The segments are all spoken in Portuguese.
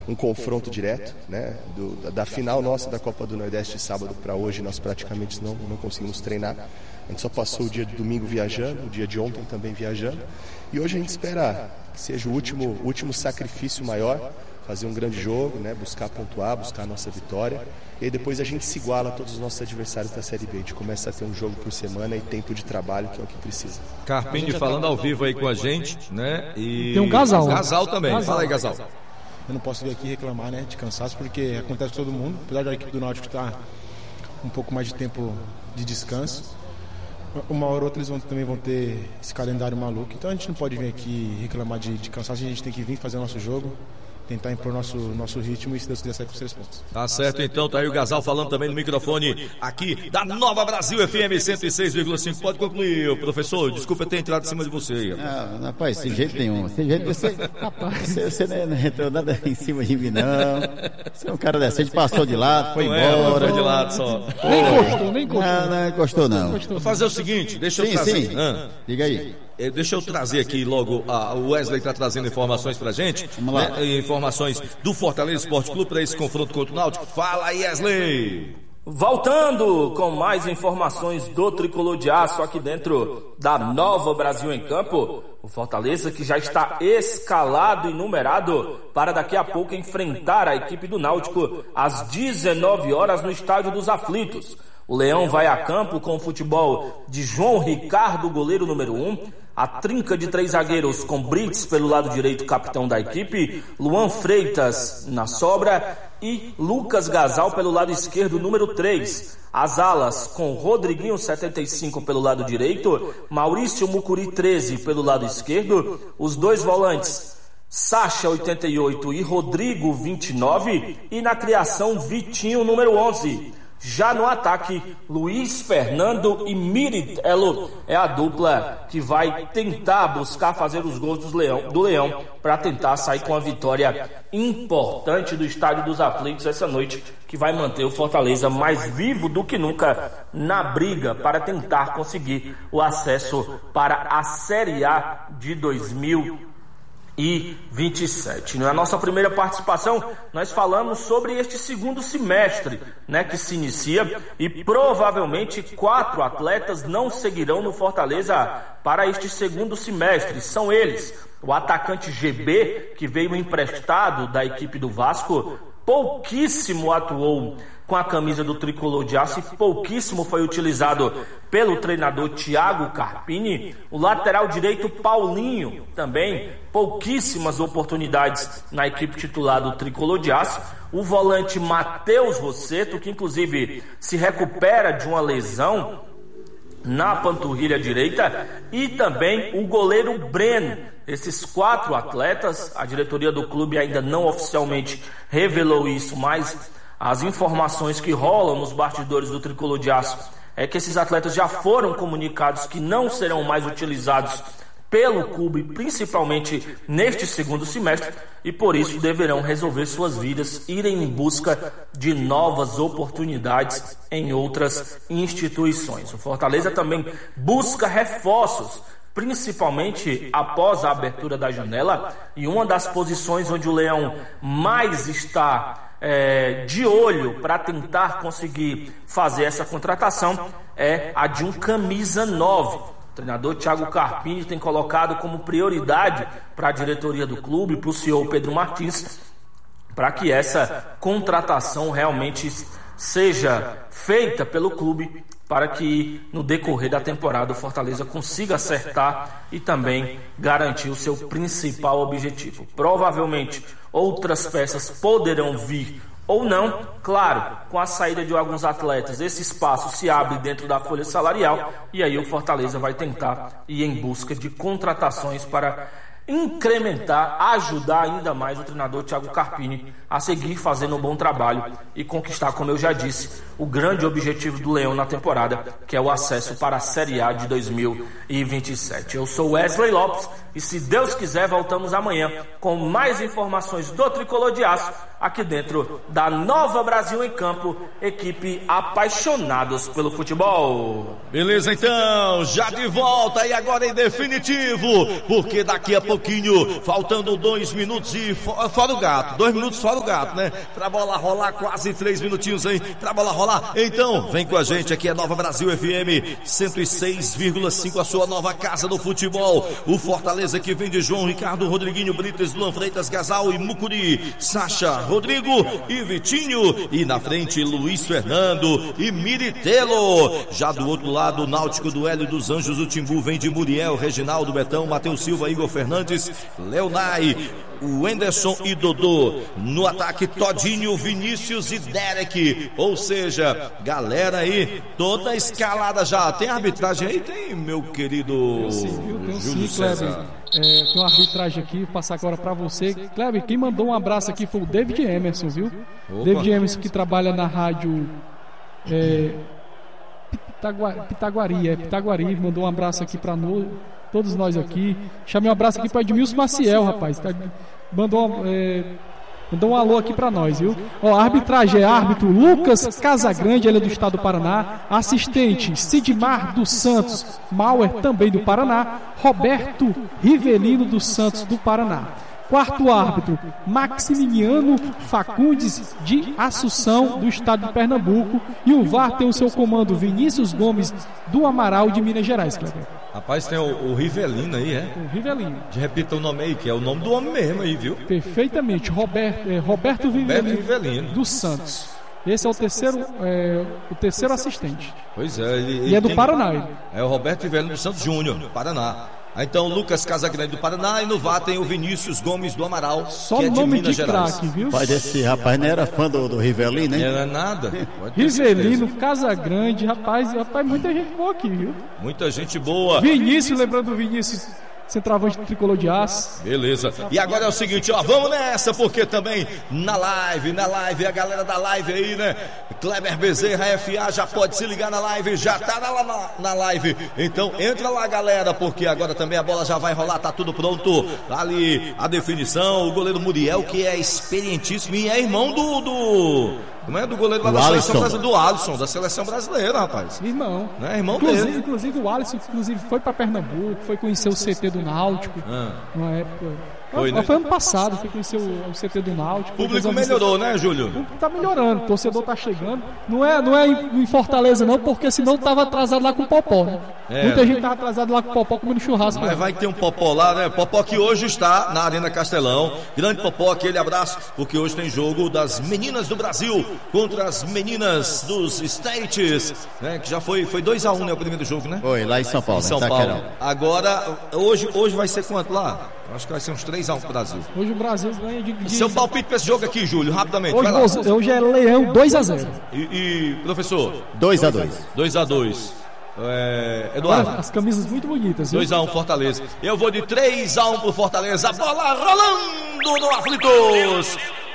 um confronto direto, né? Da final nossa da Copa do Nordeste de sábado para hoje, nós praticamente não conseguimos treinar. A gente só passou o dia de domingo viajando, o dia de ontem também viajando. E hoje a gente espera que seja o último sacrifício maior, fazer um grande jogo, né? Buscar pontuar, buscar a nossa vitória. E aí depois a gente se iguala a todos os nossos adversários da Série B. A gente começa a ter um jogo por semana e tempo de trabalho, que é o que precisa. Carpini falando ao vivo aí com a gente, né? E tem um Gasal. Gasal também. Fala aí, Gasal. Eu não posso vir aqui reclamar, né, de cansaço, porque acontece com todo mundo. Apesar da equipe do Náutico estar um pouco mais de tempo de descanso, uma hora ou outra eles também vão ter esse calendário maluco. Então a gente não pode vir aqui reclamar de cansaço. A gente tem que vir fazer o nosso jogo, tentar impor nosso ritmo e, se Deus quiser, sair com 3 pontos. Tá certo, então. Tá aí o Gasal falando também no microfone aqui da Nova Brasil FM 106,5. Pode concluir, professor. Desculpa ter entrado em cima de você. Rapaz, sem jeito nenhum. Sem jeito você. Você não entrou nada em cima de mim, não. Você é um cara decente, passou de lado, foi embora. Foi de lado só. Nem encostou. Não encostou, não. Vou fazer o seguinte, deixa eu trazer. Sim. Diga aí. Deixa eu trazer aqui logo, o Wesley está trazendo informações pra gente. Vamos lá. Né? Informações do Fortaleza Esporte Clube para esse confronto contra o Náutico. Fala aí, Wesley! Voltando com mais informações do Tricolor de Aço aqui dentro da Nova Brasil em Campo. O Fortaleza que já está escalado e numerado para daqui a pouco enfrentar a equipe do Náutico às 19 horas no Estádio dos Aflitos. O Leão vai a campo com o futebol de João Ricardo, goleiro número 1. A trinca de 3 zagueiros com Brits pelo lado direito, capitão da equipe. Luan Freitas na sobra e Lucas Gasal pelo lado esquerdo, número 3. As alas com Rodriguinho, 75 pelo lado direito. Maurício Mucuri, 13 pelo lado esquerdo. Os 2 volantes, Sacha, 88 e Rodrigo, 29. E na criação, Vitinho, número 11. Já no ataque, Luiz Fernando e Miritello é a dupla que vai tentar buscar fazer os gols do Leão para tentar sair com a vitória importante do Estádio dos Aflitos essa noite, que vai manter o Fortaleza mais vivo do que nunca na briga para tentar conseguir o acesso para a Série A de 2027. Na nossa primeira participação, nós falamos sobre este segundo semestre, né, que se inicia, e provavelmente 4 atletas não seguirão no Fortaleza para este segundo semestre. São eles: o atacante GB, que veio emprestado da equipe do Vasco, pouquíssimo atuou com a camisa do Tricolor de Aço e pouquíssimo foi utilizado pelo treinador Thiago Carpini. O lateral direito Paulinho, também pouquíssimas oportunidades na equipe titular do Tricolor de Aço. O volante Matheus Rosseto, que inclusive se recupera de uma lesão na panturrilha direita, e também o goleiro Breno. Esses 4 atletas, a diretoria do clube ainda não oficialmente revelou isso, mas as informações que rolam nos bastidores do Tricolor de Aço é que esses atletas já foram comunicados que não serão mais utilizados pelo clube, principalmente neste segundo semestre, e por isso deverão resolver suas vidas, irem em busca de novas oportunidades em outras instituições. O Fortaleza também busca reforços, principalmente após a abertura da janela, e uma das posições onde o Leão mais está de olho para tentar conseguir fazer essa contratação é a de um camisa 9. O treinador Thiago Carpini tem colocado como prioridade para a diretoria do clube, para o CEO Pedro Martins, para que essa contratação realmente seja feita pelo clube, para que no decorrer da temporada o Fortaleza consiga acertar e também garantir o seu principal objetivo. Provavelmente outras peças poderão vir ou não, claro, com a saída de alguns atletas, esse espaço se abre dentro da folha salarial, e aí o Fortaleza vai tentar ir em busca de contratações para incrementar, ajudar ainda mais o treinador Thiago Carpini a seguir fazendo um bom trabalho e conquistar, como eu já disse, o grande objetivo do Leão na temporada, que é o acesso para a Série A de 2027. Eu sou Wesley Lopes e, se Deus quiser, voltamos amanhã com mais informações do Tricolor de Aço aqui dentro da Nova Brasil em Campo, equipe apaixonados pelo futebol. Beleza, então, já de volta e agora em definitivo, porque daqui a pouquinho, faltando 2 minutos e fora o gato, 2 minutos fora o gato, né? Pra bola rolar, quase 3 minutinhos aí, pra bola rolar. Então, vem com a gente, aqui é Nova Brasil FM 106,5, a sua nova casa do futebol. O Fortaleza que vem de João Ricardo, Rodriguinho, Brites, Luan Freitas, Gasal e Mucuri, Sacha, Rodrigo e Vitinho. E na frente, Luiz Fernando e Miritelo. Já do outro lado, o Náutico do Hélio dos Anjos, o Timbu vem de Muriel, Reginaldo, Betão, Matheus Silva, Igor Fernandes, Leonai, o Wenderson e Dodô. No ataque, Todinho, Vinícius e Derek. Ou seja, galera aí, toda escalada já. Tem arbitragem aí? Tem, meu querido Júlio César. Tem uma arbitragem aqui, vou passar agora pra você. Kleber, quem mandou um abraço aqui foi o David Emerson, viu? Opa. David Emerson, que trabalha na rádio Pitaguari, mandou um abraço aqui pra todos nós aqui. Chamei um abraço aqui para Edmilson Maciel, rapaz. Mandou um alô aqui para nós, viu? Ó, a arbitragem é árbitro Lucas Casagrande, ele é do estado do Paraná. Assistente Sidmar dos Santos Mauer, também do Paraná. Roberto Rivelino dos Santos, do Paraná. Quarto árbitro, Maximiliano Facundes, de Assunção, do estado de Pernambuco. E o VAR tem o seu comando Vinícius Gomes, do Amaral, de Minas Gerais, Kleber. Rapaz, tem o Rivelino aí, é? O Rivelino. Repita o nome aí, que é o nome do homem mesmo aí, viu? Perfeitamente, Roberto Rivelino dos Santos. Esse é o terceiro assistente. Pois é. E é do Paraná. Ele. É o Roberto Rivelino dos Santos Júnior, Paraná. Então, Lucas Casagrande do Paraná, e no VAR tem o Vinícius Gomes do Amaral, só que é de nome Minas de Gerais. Craque, viu? Rapaz, esse rapaz não era fã do Rivelino, hein? Não era nada. Rivelino, Casagrande, rapaz, muita gente boa aqui, viu? Muita gente boa. Vinícius, lembrando do Vinícius, centroavante tricolor de aço. Beleza. E agora é o seguinte, ó, vamos nessa, porque também na live, a galera da live aí, né? Kleber Bezerra FA já pode se ligar na live, já tá na live. Então entra lá, galera, porque agora também a bola já vai rolar, tá tudo pronto. Ali a definição, o goleiro Muriel, que é experientíssimo e é irmão como é do goleiro lá da seleção brasileira, do Alisson, da seleção brasileira, rapaz. Irmão. Né? Irmão dele. Inclusive o Alisson foi pra Pernambuco, foi conhecer o CT do Náutico, numa época. Foi ano passado, foi conhecer o CT do Náutico. O público melhorou, né, Júlio? Tá melhorando, o torcedor tá chegando. Não é em Fortaleza não, porque senão tava atrasado lá com o Popó, né? Muita gente tava atrasado lá com o Popó comendo churrasco. Mas vai ter um Popó lá, né? Popó que hoje está na Arena Castelão. Grande Popó, aquele abraço, porque hoje tem jogo das meninas do Brasil contra as meninas dos States, né? Que já foi 2-1, né, o primeiro jogo, né? Foi, lá em São Paulo. Em São Paulo. Agora, hoje vai ser quanto lá? Acho que vai ser uns 3-1 pro Brasil. Hoje o Brasil ganha de... Seu palpite pra esse jogo aqui, Júlio, rapidamente. Hoje é Leão 2-0. E professor? 2-2. 2-2. Eduardo. As camisas muito bonitas. 2-1 Fortaleza. Eu vou de 3-1 pro Fortaleza. A bola rolando no Aflitos.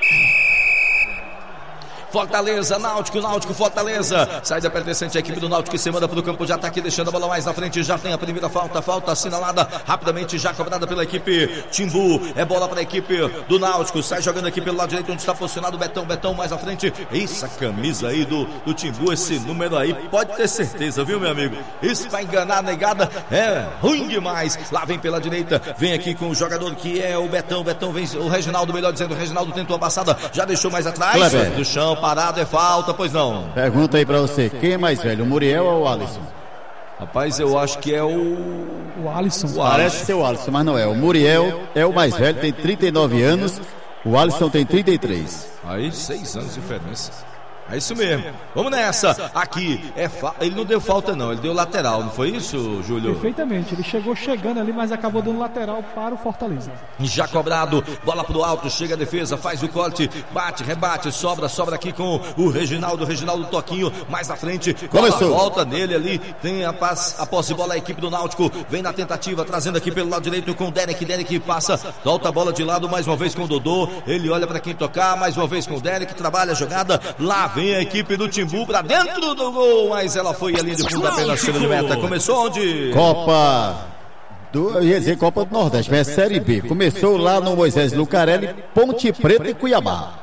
Fortaleza, Náutico, Fortaleza. Saída pertencente à equipe do Náutico que se manda para o campo de ataque, deixando a bola mais na frente. Já tem a primeira falta assinalada rapidamente, já cobrada pela equipe Timbu. É bola para a equipe do Náutico. Sai jogando aqui pelo lado direito, onde está posicionado o Betão mais à frente. Essa camisa aí do Timbu, esse número aí, pode ter certeza, viu, meu amigo? Isso vai enganar a negada, é ruim demais. Lá vem pela direita, vem aqui com o jogador que é o Betão vem o Reginaldo, melhor dizendo, o Reginaldo tentou a passada, já deixou mais atrás, do chão, parado, é falta, pois não. Pergunta aí pra você, quem é mais velho, o Muriel ou o Alisson? Rapaz, eu acho que é o Alisson. Parece ser o Alisson, mas não é. O Muriel é o mais velho, tem 39 anos, o Alisson tem 33. Aí, 6 anos de diferença. É isso mesmo. Vamos nessa. Aqui ele não deu falta não, ele deu lateral, não foi isso, Júlio? Perfeitamente, ele chegando ali, mas acabou dando lateral para o Fortaleza. Já cobrado, bola pro alto, chega a defesa, faz o corte, bate, rebate, sobra aqui com o Reginaldo Toquinho, mais à frente, começou. Volta nele ali, tem a posse de bola a equipe do Náutico, vem na tentativa, trazendo aqui pelo lado direito com o Derek passa, volta a bola de lado mais uma vez com o Dodô, ele olha para quem tocar, mais uma vez com o Derek, trabalha a jogada, lá vem a equipe do Timbu pra dentro do gol, mas ela foi a linha de fundo apenas tiro de meta. Começou onde? Eu ia dizer Copa do Nordeste, mas é Série B. Começou lá no Moisés Lucarelli, Ponte Preta e Cuiabá.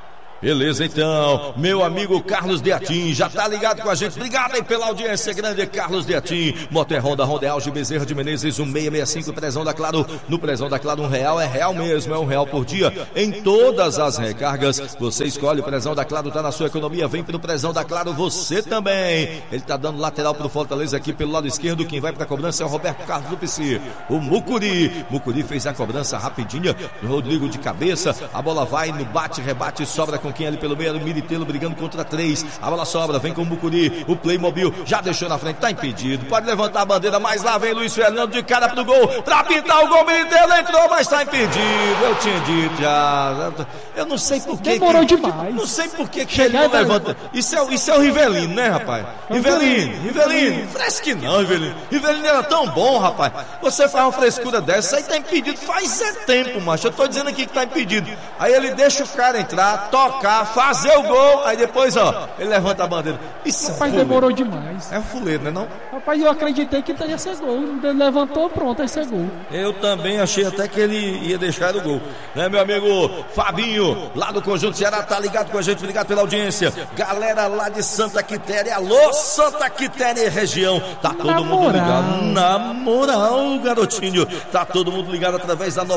Beleza, então, meu amigo Carlos Deatim, já tá ligado com a gente, obrigado aí pela audiência grande, Carlos Deatim, Moto é Honda, Honda é Alge, Bezerra de Menezes, 1665, Prezão da Claro, no Prezão da Claro R$1, é real mesmo, é R$1 por dia, em todas as recargas, você escolhe o Prezão da Claro, tá na sua economia, vem pro Prezão da Claro, você também, ele tá dando lateral pro Fortaleza aqui pelo lado esquerdo, quem vai pra cobrança é o Roberto Carlos do PC, o Mucuri fez a cobrança rapidinha, Rodrigo de cabeça, a bola vai no bate, rebate, sobra com quem ali pelo meio, o Militelo brigando contra 3, a bola sobra, vem com o Mucuri, o Playmobil já deixou na frente, tá impedido, pode levantar a bandeira, mas lá vem Luiz Fernando de cara pro gol, pra pintar o gol, Militelo entrou, mas tá impedido, eu tinha dito já, eu não sei por que demorou demais, não sei por que ele não levanta, isso é o Rivelino, né, rapaz? Rivelino, fresque não, Rivelino era tão bom, rapaz, você faz uma frescura dessa, aí tá impedido, faz tempo, macho, eu tô dizendo aqui que tá impedido, aí ele deixa o cara entrar, tocar, fazer o gol, aí depois, ó, ele levanta a bandeira. Isso rapaz, demorou demais. É um fuleiro, né não? Rapaz, eu acreditei que ia ser gol. Ele levantou, pronto, aí ser gol. Eu também achei até que ele ia deixar o gol. Né, meu amigo Fabinho, lá do Conjunto Ceará, tá ligado com a gente, obrigado pela audiência. Galera lá de Santa Quitéria, alô Santa Quitéria região, tá todo mundo ligado. Na moral, garotinho, tá todo mundo ligado através da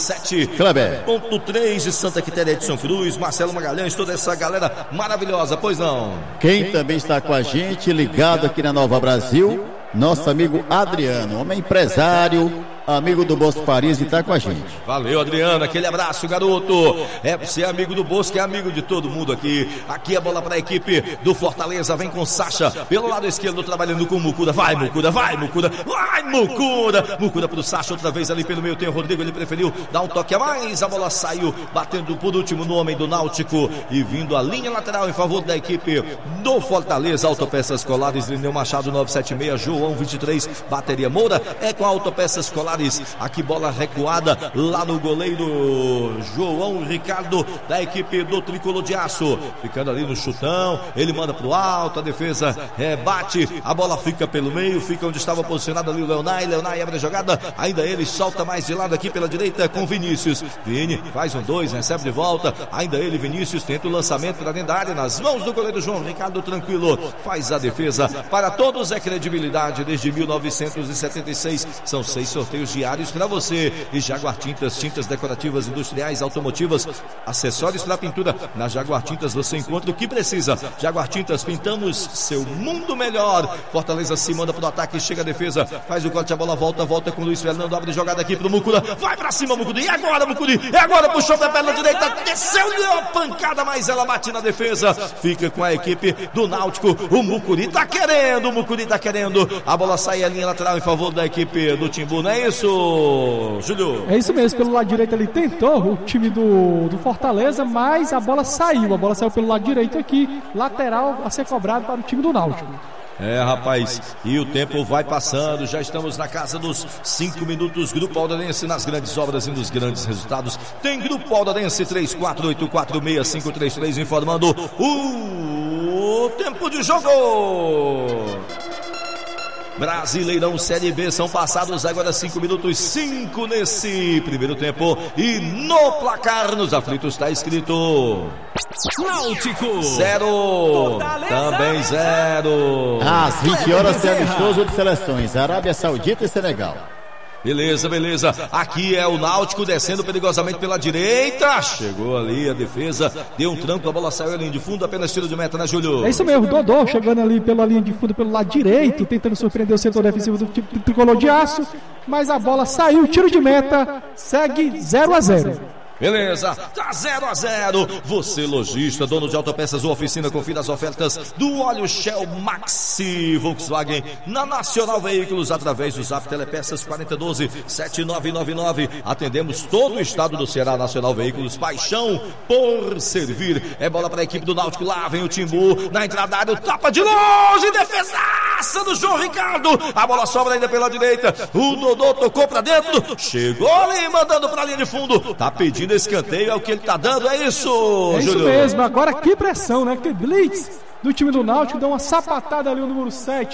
97.3 de Santa Quitéria de São Cruz, Marcelo Magalhães, toda essa galera maravilhosa, pois não? Quem também está com a gente, ligado aqui na Nova Brasil, nosso amigo Adriano, homem empresário, amigo do Bosco Paris, e tá com a gente. Valeu, Adriano, aquele abraço, garoto. Você é amigo do Bosco, é amigo de todo mundo aqui. Aqui a bola para a equipe do Fortaleza, vem com Sacha pelo lado esquerdo, trabalhando com Mucura. Vai Mucura pro Sacha, outra vez ali pelo meio tem o Rodrigo, ele preferiu dar um toque a mais, a bola saiu, batendo por último no homem do Náutico e vindo a linha lateral em favor da equipe do Fortaleza. Autopeças Colares, Lineu Machado 976, João 23, bateria Moura, é com Autopeças Colares. Aqui bola recuada lá no goleiro João Ricardo da equipe do Tricolor de Aço, ficando ali no chutão, ele manda pro alto, a defesa rebate, a bola fica pelo meio, fica onde estava posicionado ali o Leonai abre a jogada, ainda ele solta mais de lado aqui pela direita com Vinícius, Vini faz um 2, recebe de volta, ainda ele Vinícius tenta o lançamento para dentro da área, nas mãos do goleiro João Ricardo, tranquilo, faz a defesa, para todos é credibilidade desde 1976, são 6 sorteios diários para você. E Jaguar Tintas, tintas decorativas, industriais, automotivas, acessórios para pintura. Na Jaguar Tintas você encontra o que precisa. Jaguar Tintas, pintamos seu mundo melhor. Fortaleza se manda pro ataque, chega a defesa, faz o corte, a bola volta com Luiz Fernando, abre jogada aqui pro Mucura, vai pra cima Mucuri, e agora Mucuri, puxou pra perna direita, desceu, deu uma pancada, mas ela bate na defesa, fica com a equipe do Náutico, o Mucuri tá querendo, a bola sai a linha lateral em favor da equipe do Timbu, não é isso, Júlio? É isso mesmo, pelo lado direito ele tentou o time do Fortaleza, mas a bola saiu pelo lado direito aqui, lateral a ser cobrado para o time do Náutico. Rapaz, e o tempo vai passando, já estamos na casa dos 5 minutos, Grupo Aldarense nas grandes obras e nos grandes resultados, tem Grupo Aldarense 34846533 informando o tempo de jogo. Brasileirão Série B, são passados agora 5 minutos, 5 nesse primeiro tempo, e no placar nos aflitos está escrito Náutico 0, também 0. Às 20 horas tem amistoso de seleções, Arábia Saudita e Senegal. Beleza. Aqui é o Náutico descendo perigosamente pela direita. Chegou ali a defesa, deu um tranco, a bola saiu ali de fundo, apenas tiro de meta, né, Júlio? É isso mesmo, Dodô chegando ali pela linha de fundo, pelo lado direito, tentando surpreender o setor defensivo do Tricolor de Aço, mas a bola saiu, tiro de meta, segue 0-0. Beleza, tá 0-0. Você, lojista, dono de autopeças ou oficina, confira as ofertas do óleo Shell Maxi Volkswagen na Nacional Veículos através do Zap Telepeças 4012-7999. Atendemos todo o estado do Ceará. Nacional Veículos, paixão por servir. É bola para a equipe do Náutico. Lá vem o Timbu na entrada da área, o tapa de longe, defesaça do João Ricardo. A bola sobra ainda pela direita. O Dodô tocou para dentro, chegou ali mandando para a linha de fundo. Tá pedindo escanteio, é o que ele tá dando, é isso, é Júlio? Isso mesmo, agora que pressão, né? Que blitz do time do Náutico, deu uma sapatada ali o número 7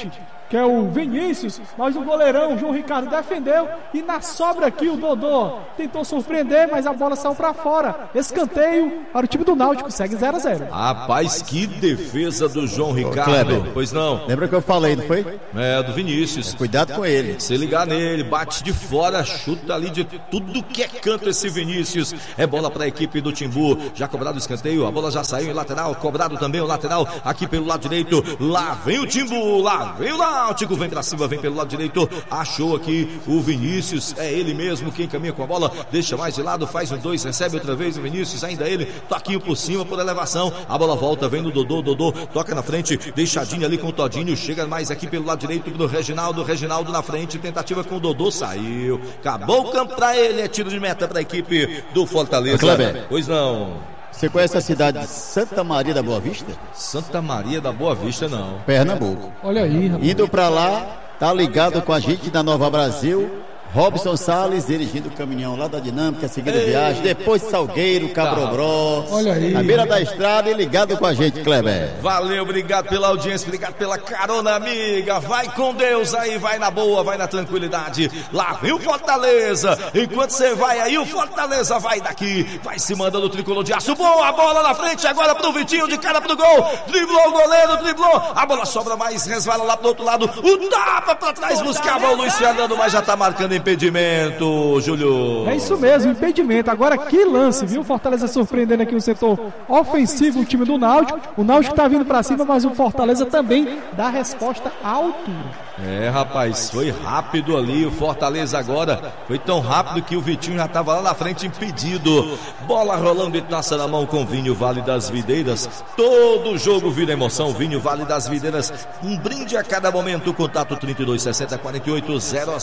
que é o Vinícius, mas o goleirão, o João Ricardo, defendeu. E na sobra aqui, o Dodô tentou surpreender, mas a bola saiu pra fora. Escanteio para o time do Náutico, segue 0-0. Rapaz, que defesa do João Ricardo. Kleber, pois não? Lembra que eu falei, não foi? É, do Vinícius. Cuidado com ele. Se ligar nele, bate de fora, chuta ali de tudo que é canto esse Vinícius. É bola para a equipe do Timbu. Já cobrado o escanteio, a bola já saiu em lateral. Cobrado também o lateral aqui pelo lado direito. Lá vem o Timbu, lá vem o Náutico. Vem pra cima, vem pelo lado direito. Achou aqui o Vinícius. É ele mesmo quem caminha com a bola. Deixa mais de lado, faz um 2, recebe outra vez o Vinícius. Ainda ele, toquinho por cima, por elevação. A bola volta, vem no Dodô. Dodô toca na frente, deixadinho ali com o Todinho. Chega mais aqui pelo lado direito do Reginaldo. Reginaldo na frente, tentativa com o Dodô. Saiu. Acabou o campo pra ele. É tiro de meta pra equipe do Fortaleza. Kleber. Pois não. Você conhece a cidade de Santa Maria da Boa Vista? Santa Maria da Boa Vista, não. Pernambuco. Olha aí, rapaz. Indo pra lá, tá ligado com a gente da Nova Brasil. Robson Salles dirigindo o caminhão lá da Dinâmica, seguindo viagem. Depois Salgueiro, Cabrobró. Olha aí. Na beira da estrada e ligado com a gente, Kleber. Valeu, obrigado pela audiência, obrigado pela carona, amiga. Vai com Deus aí, vai na boa, vai na tranquilidade. Lá vem o Fortaleza. Enquanto você vai aí, o Fortaleza vai daqui. Vai se mandando o tricolor de aço. Boa bola na frente agora pro Vitinho, de cara pro gol. Driblou o goleiro, driblou. A bola sobra mais, resvala lá pro outro lado. O tapa pra trás, buscava o Luiz Fernando, mas já tá marcando impedimento, Júlio. É isso mesmo, impedimento. Agora que lance, viu? Fortaleza surpreendendo aqui o setor ofensivo, o time do Náutico. O Náutico tá vindo pra cima, mas o Fortaleza também dá resposta à altura. É, rapaz, foi rápido ali o Fortaleza agora. Foi tão rápido que o Vitinho já estava lá na frente impedido. Bola rolando e taça na mão com Vinho Vale das Videiras. Todo jogo vira emoção. Vinho Vale das Videiras. Um brinde a cada momento. Contato 32 60 48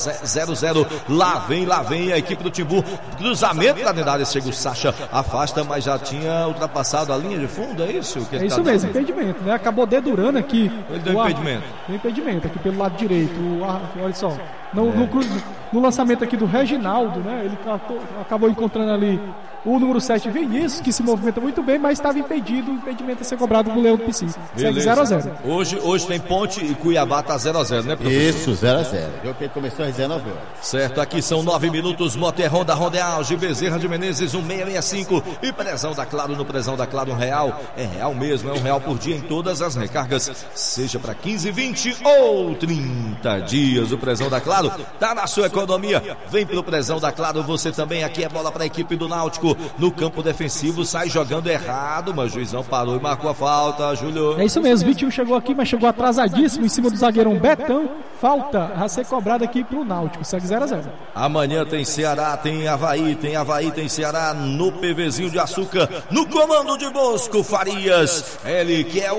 00. Lá vem a equipe do Timbu. Cruzamento lá dentro da área. Chega o Sacha, afasta, mas já tinha ultrapassado a linha de fundo. É isso? Que é isso mesmo, impedimento, né? Acabou dedurando aqui. Ele deu impedimento. Deu impedimento aqui pelo lado direito. Olha só, no lançamento aqui do Reginaldo, né? Ele acabou encontrando ali o número 7, Vinícius, que se movimenta muito bem, mas estava impedido. O impedimento a ser cobrado do Leão do Pici. Segue 0-0. Hoje tem Ponte e Cuiabá tá 0-0, né, professor? Isso, 0-0. O jogo que começou às 19 horas. Certo, aqui são 9 minutos. Moto Honda, Alge, Bezerra de Menezes, 1665. E Prezão da Claro, no Prezão da Claro, R$1. É real mesmo, é R$1 por dia em todas as recargas. Seja para 15, 20 ou 30 dias. O Prezão da Claro tá na sua economia. Vem pro Prezão da Claro, você também. Aqui é bola para a equipe do Náutico. No campo defensivo, sai jogando errado, mas o juizão parou e marcou a falta, Júlio. É isso mesmo, Vitinho chegou aqui, mas chegou atrasadíssimo em cima do zagueirão Betão. Falta a ser cobrada aqui pro Náutico, segue 0-0. Amanhã tem Ceará, tem Avaí, tem Ceará no PVzinho de Açúcar, no comando de Bosco Farias. Ele que é o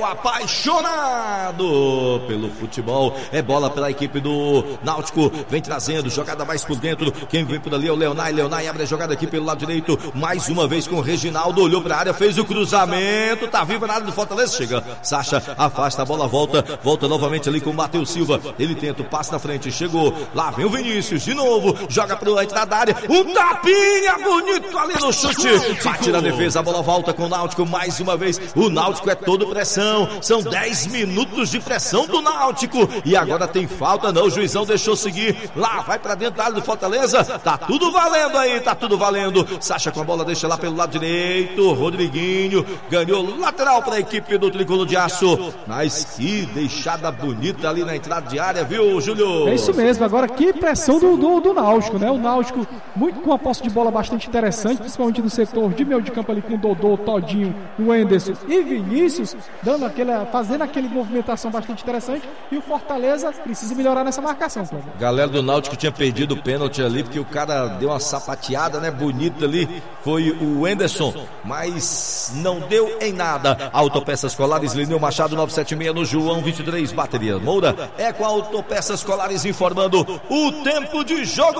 apaixonado pelo futebol. É bola pela equipe do Náutico, vem trazendo, jogada mais por dentro. Quem vem por ali é o Leonai. Leonai abre a jogada aqui pelo lado direito, mais uma vez com o Reginaldo, olhou para a área, fez o cruzamento, tá vivo na área do Fortaleza, chega, Sacha, afasta a bola, volta novamente ali com o Matheus Silva, ele tenta o passe na frente, chegou, lá vem o Vinícius, de novo, joga para entrada da área, um tapinha bonito ali no chute, bate na defesa, a bola volta com o Náutico, mais uma vez, o Náutico é todo pressão, são 10 minutos de pressão do Náutico, e agora tem falta, não, o juizão deixou seguir, lá vai para dentro da área do Fortaleza, tá tudo valendo aí, tá tudo valendo, Sacha com a bola, deixa lá pelo lado direito, Rodriguinho, ganhou lateral para a equipe do Tricolor de Aço, mas que deixada bonita ali na entrada de área, viu, Júlio? É isso mesmo, agora que pressão do Náutico, né? O Náutico muito com a posse de bola bastante interessante, principalmente no setor de meio de campo ali com o Dodô, Todinho, o Enderson e Vinícius, fazendo aquela movimentação bastante interessante, e o Fortaleza precisa melhorar nessa marcação, Flávio. Galera do Náutico tinha perdido o pênalti ali, porque o cara deu uma sapateada, né, bonita ali, foi o Enderson, mas não deu em nada. Autopeças Colares, Lineu Machado 976 no João 23, bateria Moura é com a Autopeças Colares informando o tempo de jogo.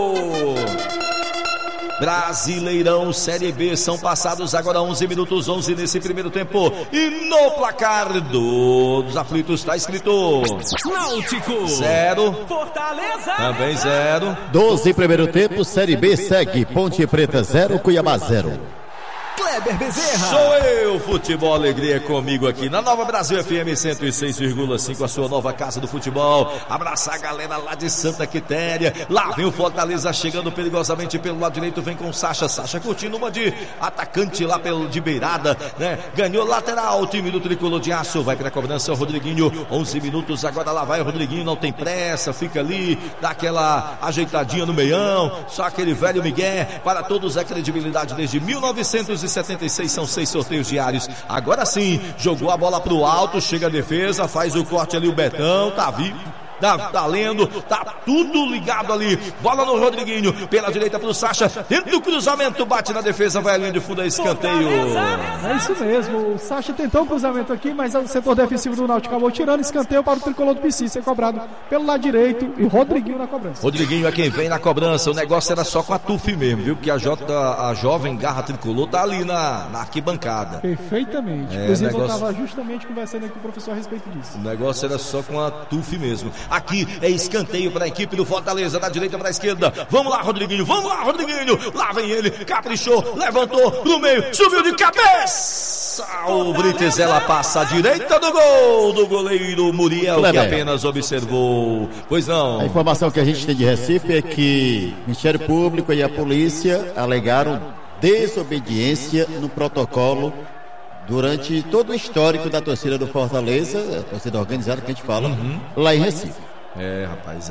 Brasileirão Série B, são passados agora 11 minutos 11 nesse primeiro tempo, e no placar dos aflitos está escrito Náutico 0, Fortaleza também 0. 12 primeiro tempo, Série B segue Ponte Preta 0, Cuiabá 0. Kleber Bezerra. Sou eu, Futebol Alegria comigo aqui na Nova Brasil FM 106,5, a sua nova casa do futebol. Abraçar a galera lá de Santa Quitéria. Lá vem o Fortaleza chegando perigosamente pelo lado direito, vem com o Sacha. Sacha curtindo uma de atacante lá de beirada, né? Ganhou lateral, o time do Tricolor de Aço. Vai pra cobrança o Rodriguinho, 11 minutos, agora lá vai o Rodriguinho, não tem pressa, fica ali, dá aquela ajeitadinha no meião, só aquele velho migué. Para todos a credibilidade desde 1976, são 6 sorteios diários. Agora sim, jogou a bola pro alto, chega a defesa, faz o corte ali o Betão, tá vivo. Tá lendo, tá tudo ligado ali. Bola no Rodriguinho, pela direita pro Sacha, dentro do cruzamento, bate na defesa, vai à linha de fundo, é escanteio. É isso mesmo, o Sacha tentou o cruzamento aqui, mas o setor defensivo do Náutico acabou tirando, escanteio para o Tricolor do PC, ser cobrado pelo lado direito e Rodriguinho na cobrança. Rodriguinho é quem vem na cobrança, o negócio era só com a TUF mesmo, viu? Porque a jovem garra Tricolor tá ali na arquibancada. Perfeitamente, inclusive eu estava justamente conversando aqui com o professor a respeito disso. O negócio era só com a TUF mesmo. Aqui é escanteio para a equipe do Fortaleza, da direita para a esquerda. Vamos lá, Rodriguinho, lá vem ele, caprichou, levantou pro meio, subiu de cabeça. O Brites, ela passa à direita do gol do goleiro Muriel, que apenas observou. Pois não. A informação que a gente tem de Recife é que o Ministério Público e a polícia alegaram desobediência no protocolo durante todo o histórico da torcida do Fortaleza, a torcida organizada que a gente fala, lá em Recife. Rapaz,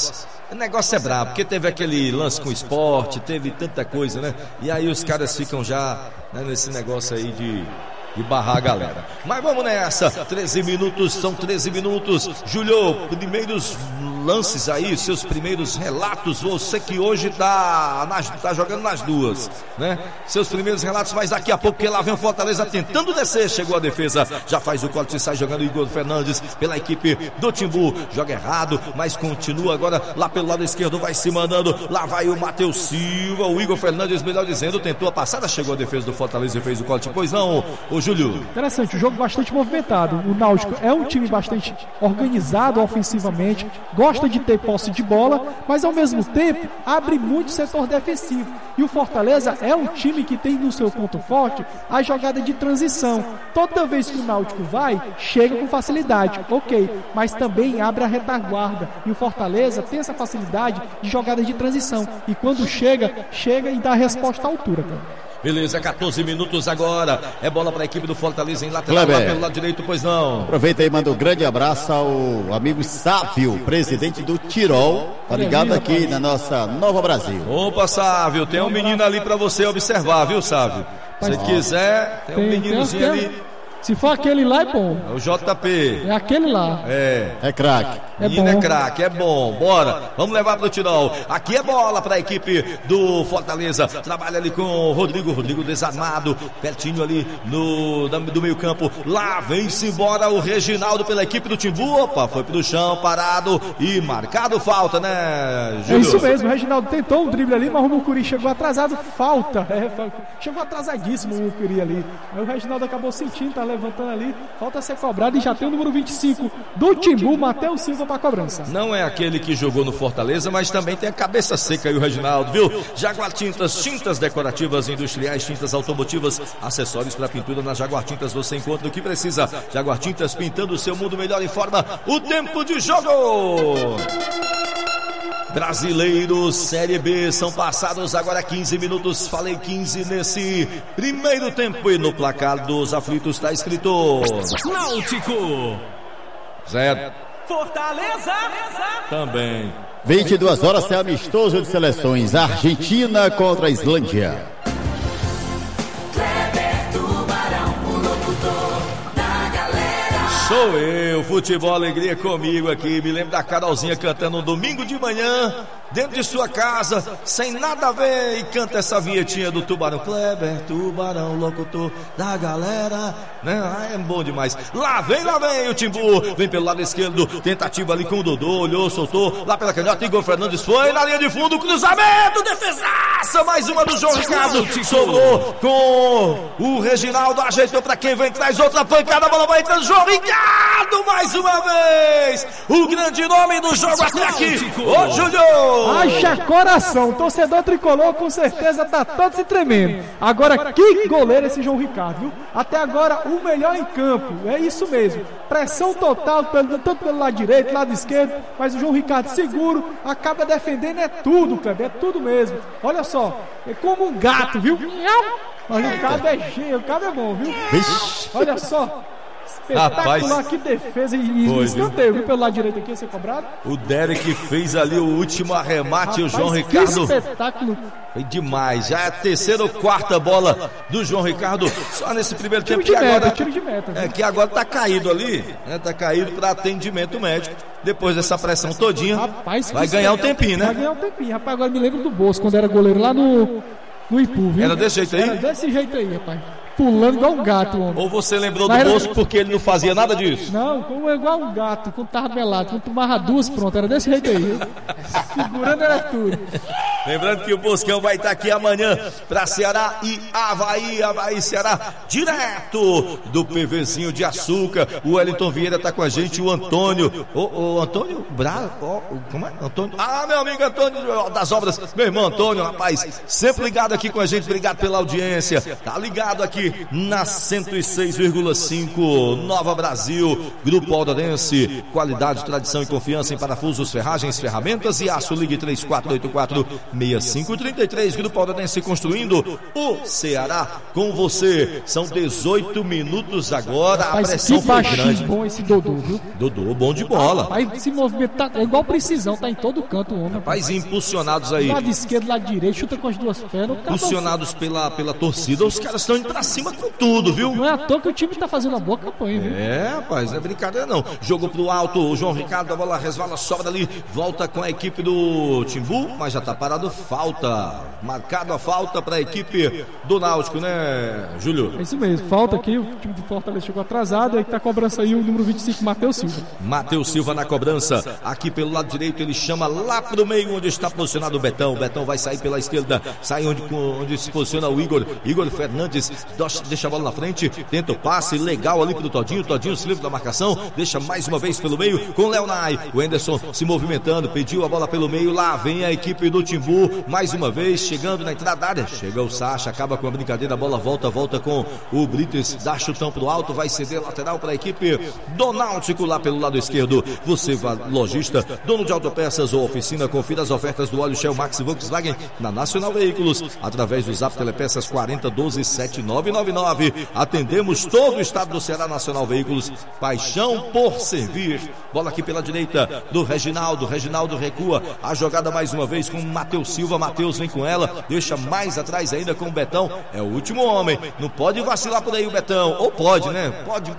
o negócio é brabo, porque teve aquele lance com o esporte, teve tanta coisa, né? E aí os caras ficam já, né, nesse negócio aí de barrar a galera. Mas vamos nessa, 13 minutos, são 13 minutos. Júlio, primeiros lances aí, seus primeiros relatos. Você que hoje tá jogando nas duas, né? Seus primeiros relatos, mas daqui a pouco que lá vem o Fortaleza tentando descer, chegou a defesa, já faz o corte e sai jogando o Igor Fernandes pela equipe do Timbu. Joga errado, mas continua agora lá pelo lado esquerdo, vai se mandando, lá vai o Matheus Silva, o Igor Fernandes, melhor dizendo, tentou a passada, chegou a defesa do Fortaleza e fez o corte. Pois não, o Júlio. Interessante, o jogo bastante movimentado. O Náutico é um time bastante organizado ofensivamente, gosta de ter posse de bola, mas ao mesmo tempo abre muito setor defensivo. E o Fortaleza é um time que tem no seu ponto forte a jogada de transição. Toda vez que o Náutico vai, chega com facilidade, ok, mas também abre a retaguarda. E o Fortaleza tem essa facilidade de jogada de transição. E quando chega e dá a resposta à altura, cara. Beleza, 14 minutos agora. É bola para a equipe do Fortaleza em lateral, lá pelo lado direito, pois não. Aproveita aí, manda um grande abraço ao amigo Sávio, presidente do Tirol. Tá ligado aqui na nossa Nova Brasil. Opa, Sávio, tem um menino ali para você observar, viu, Sávio? Se quiser, tem um meninozinho ali. Se for aquele lá, é bom. É o JP. É aquele lá. É craque. Menino é craque, é bom. Bora, vamos levar pro Tirol. Aqui é bola pra equipe do Fortaleza. Trabalha ali com o Rodrigo desarmado, pertinho ali do meio campo. Lá vem-se embora o Reginaldo pela equipe do Timbu. Opa, foi pro chão, parado e marcado falta, né, Júlio? É isso mesmo, o Reginaldo tentou um drible ali, mas o Mucuri chegou atrasado, falta. Chegou atrasadíssimo o Mucuri ali. Aí o Reginaldo acabou sentindo, tá levantando ali, falta ser cobrado e já tem o número 25 do Timbu, Matheus Silva, para cobrança. Não é aquele que jogou no Fortaleza, mas também tem a cabeça seca aí o Reginaldo, viu? Jaguar Tintas, tintas decorativas, industriais, tintas automotivas, acessórios para pintura. Na Jaguar Tintas você encontra o que precisa. Jaguar Tintas, pintando o seu mundo melhor. Informa o tempo de jogo. Brasileiro Série B, são passados agora 15 minutos, falei 15 nesse primeiro tempo e no placar dos aflitos está escrito Náutico 0. Fortaleza também. 22 horas é amistoso de seleções, Argentina contra a Islândia. Sou eu, Futebol Alegria comigo aqui. Me lembro da Carolzinha cantando um domingo de manhã, dentro de sua casa, sem nada a ver, e canta essa vinhetinha do Tubarão. Kleber, Tubarão, locutor da galera, né? É bom demais. Lá vem o Timbu, vem pelo lado esquerdo, tentativa ali com o Dodô, olhou, soltou, lá pela canhota, Igor Fernandes foi na linha de fundo, cruzamento, defesaça, mais uma do João Ricardo, sobrou com o Reginaldo, ajeitou pra quem vem, traz outra pancada, a bola vai entrando, João Ricardo! Ricardo mais uma vez. O grande nome do jogo até aqui. Ô, Júlio. Haja coração. Torcedor tricolor com certeza tá todo se tremendo. Agora, que goleiro esse João Ricardo, viu? Até agora, o melhor em campo. É isso mesmo. Pressão total, tanto pelo lado direito, lado esquerdo. Mas o João Ricardo seguro, acaba defendendo. É tudo, Kleber. É tudo mesmo. Olha só. É como um gato, viu? Mas o cabo é cheio, o cabo é bom, viu? Olha só. Espetacular, rapaz, que defesa e escanteio, viu? Pelo lado direito aqui, ser cobrado. O Derek fez ali o último arremate, rapaz, o João Ricardo. Que espetáculo. Foi demais. Já é a terceira ou quarta bola do João Ricardo. Só nesse primeiro tempo que agora. Tiro de meta. É que agora tá caído ali, né? Tá caído para atendimento médico. Depois dessa pressão todinha, rapaz, vai ganhar um tempinho, né? Vai ganhar um tempinho. Rapaz, agora me lembro do Bosco, quando era goleiro lá no Ipu, viu? Era desse jeito aí? Era desse jeito aí, rapaz. Pulando igual um gato, homem. Ou você lembrou do Bosco porque ele não fazia nada disso? Não, como igual um gato, quando tava melado, quando tomava duas, pronto, era desse jeito aí. Segurando era tudo. Lembrando que o Boscão vai estar aqui amanhã para Ceará e Avaí e Ceará, direto do PVzinho de Açúcar. O Wellington Vieira tá com a gente, o Antônio. O Antônio Braga, como é? Antônio? Ah, meu amigo Antônio das Obras, meu irmão Antônio, rapaz, sempre ligado aqui com a gente, obrigado pela audiência. Tá ligado aqui na 106,5 Nova Brasil, Grupo Aldorense, qualidade, tradição e confiança em parafusos, ferragens, ferramentas e aço. Ligue 3484-6533. Grupo Aldorense construindo o Ceará com você. São 18 minutos agora. Rapaz, a pressão foi grande. Bom esse Dodô, viu? Dodô, bom de bola. Rapaz, esse movimento tá, é igual precisão, tá em todo canto o homem. Rapaz, impulsionados aí. Lado esquerdo, lado direito, chuta com as duas pernas. Impulsionados pela torcida, os caras estão indo pra cima com tudo, viu? Não é à toa que o time tá fazendo uma boa campanha, viu? É, rapaz, não é brincadeira não. Jogou pro alto, o João Ricardo, a bola resvala, sobra ali, volta com a equipe do Timbu, mas já tá parado, falta. Marcado a falta pra equipe do Náutico, né, Júlio? É isso mesmo, falta aqui, o time de Fortaleza chegou atrasado, aí tá a cobrança aí o número 25, Matheus Silva. Matheus Silva na cobrança, aqui pelo lado direito, ele chama lá pro meio, onde está posicionado o Betão. O Betão vai sair pela esquerda, sai onde se posiciona o Igor Fernandes, deixa a bola na frente, tenta o passe legal ali pro Todinho se livra da marcação, deixa mais uma vez pelo meio com o Leonai, o Anderson se movimentando, pediu a bola pelo meio, lá vem a equipe do Timbu, mais uma vez chegando na entrada da área, chega o Sacha, acaba com a brincadeira, a bola volta com o Brites, dá chutão pro alto, vai ceder lateral para a equipe do Náutico lá pelo lado esquerdo. Você, lojista, dono de autopeças ou oficina, confira as ofertas do óleo Shell Max Volkswagen na Nacional Veículos, através do Zap Telepeças 4012-7999. Atendemos todo o estado do Ceará. Nacional Veículos, paixão por servir. Bola aqui pela direita do Reginaldo recua, a jogada mais uma vez com o Matheus Silva, Matheus vem com ela, deixa mais atrás ainda com o Betão, é o último homem, não pode vacilar por aí o Betão, ou pode, né? Pode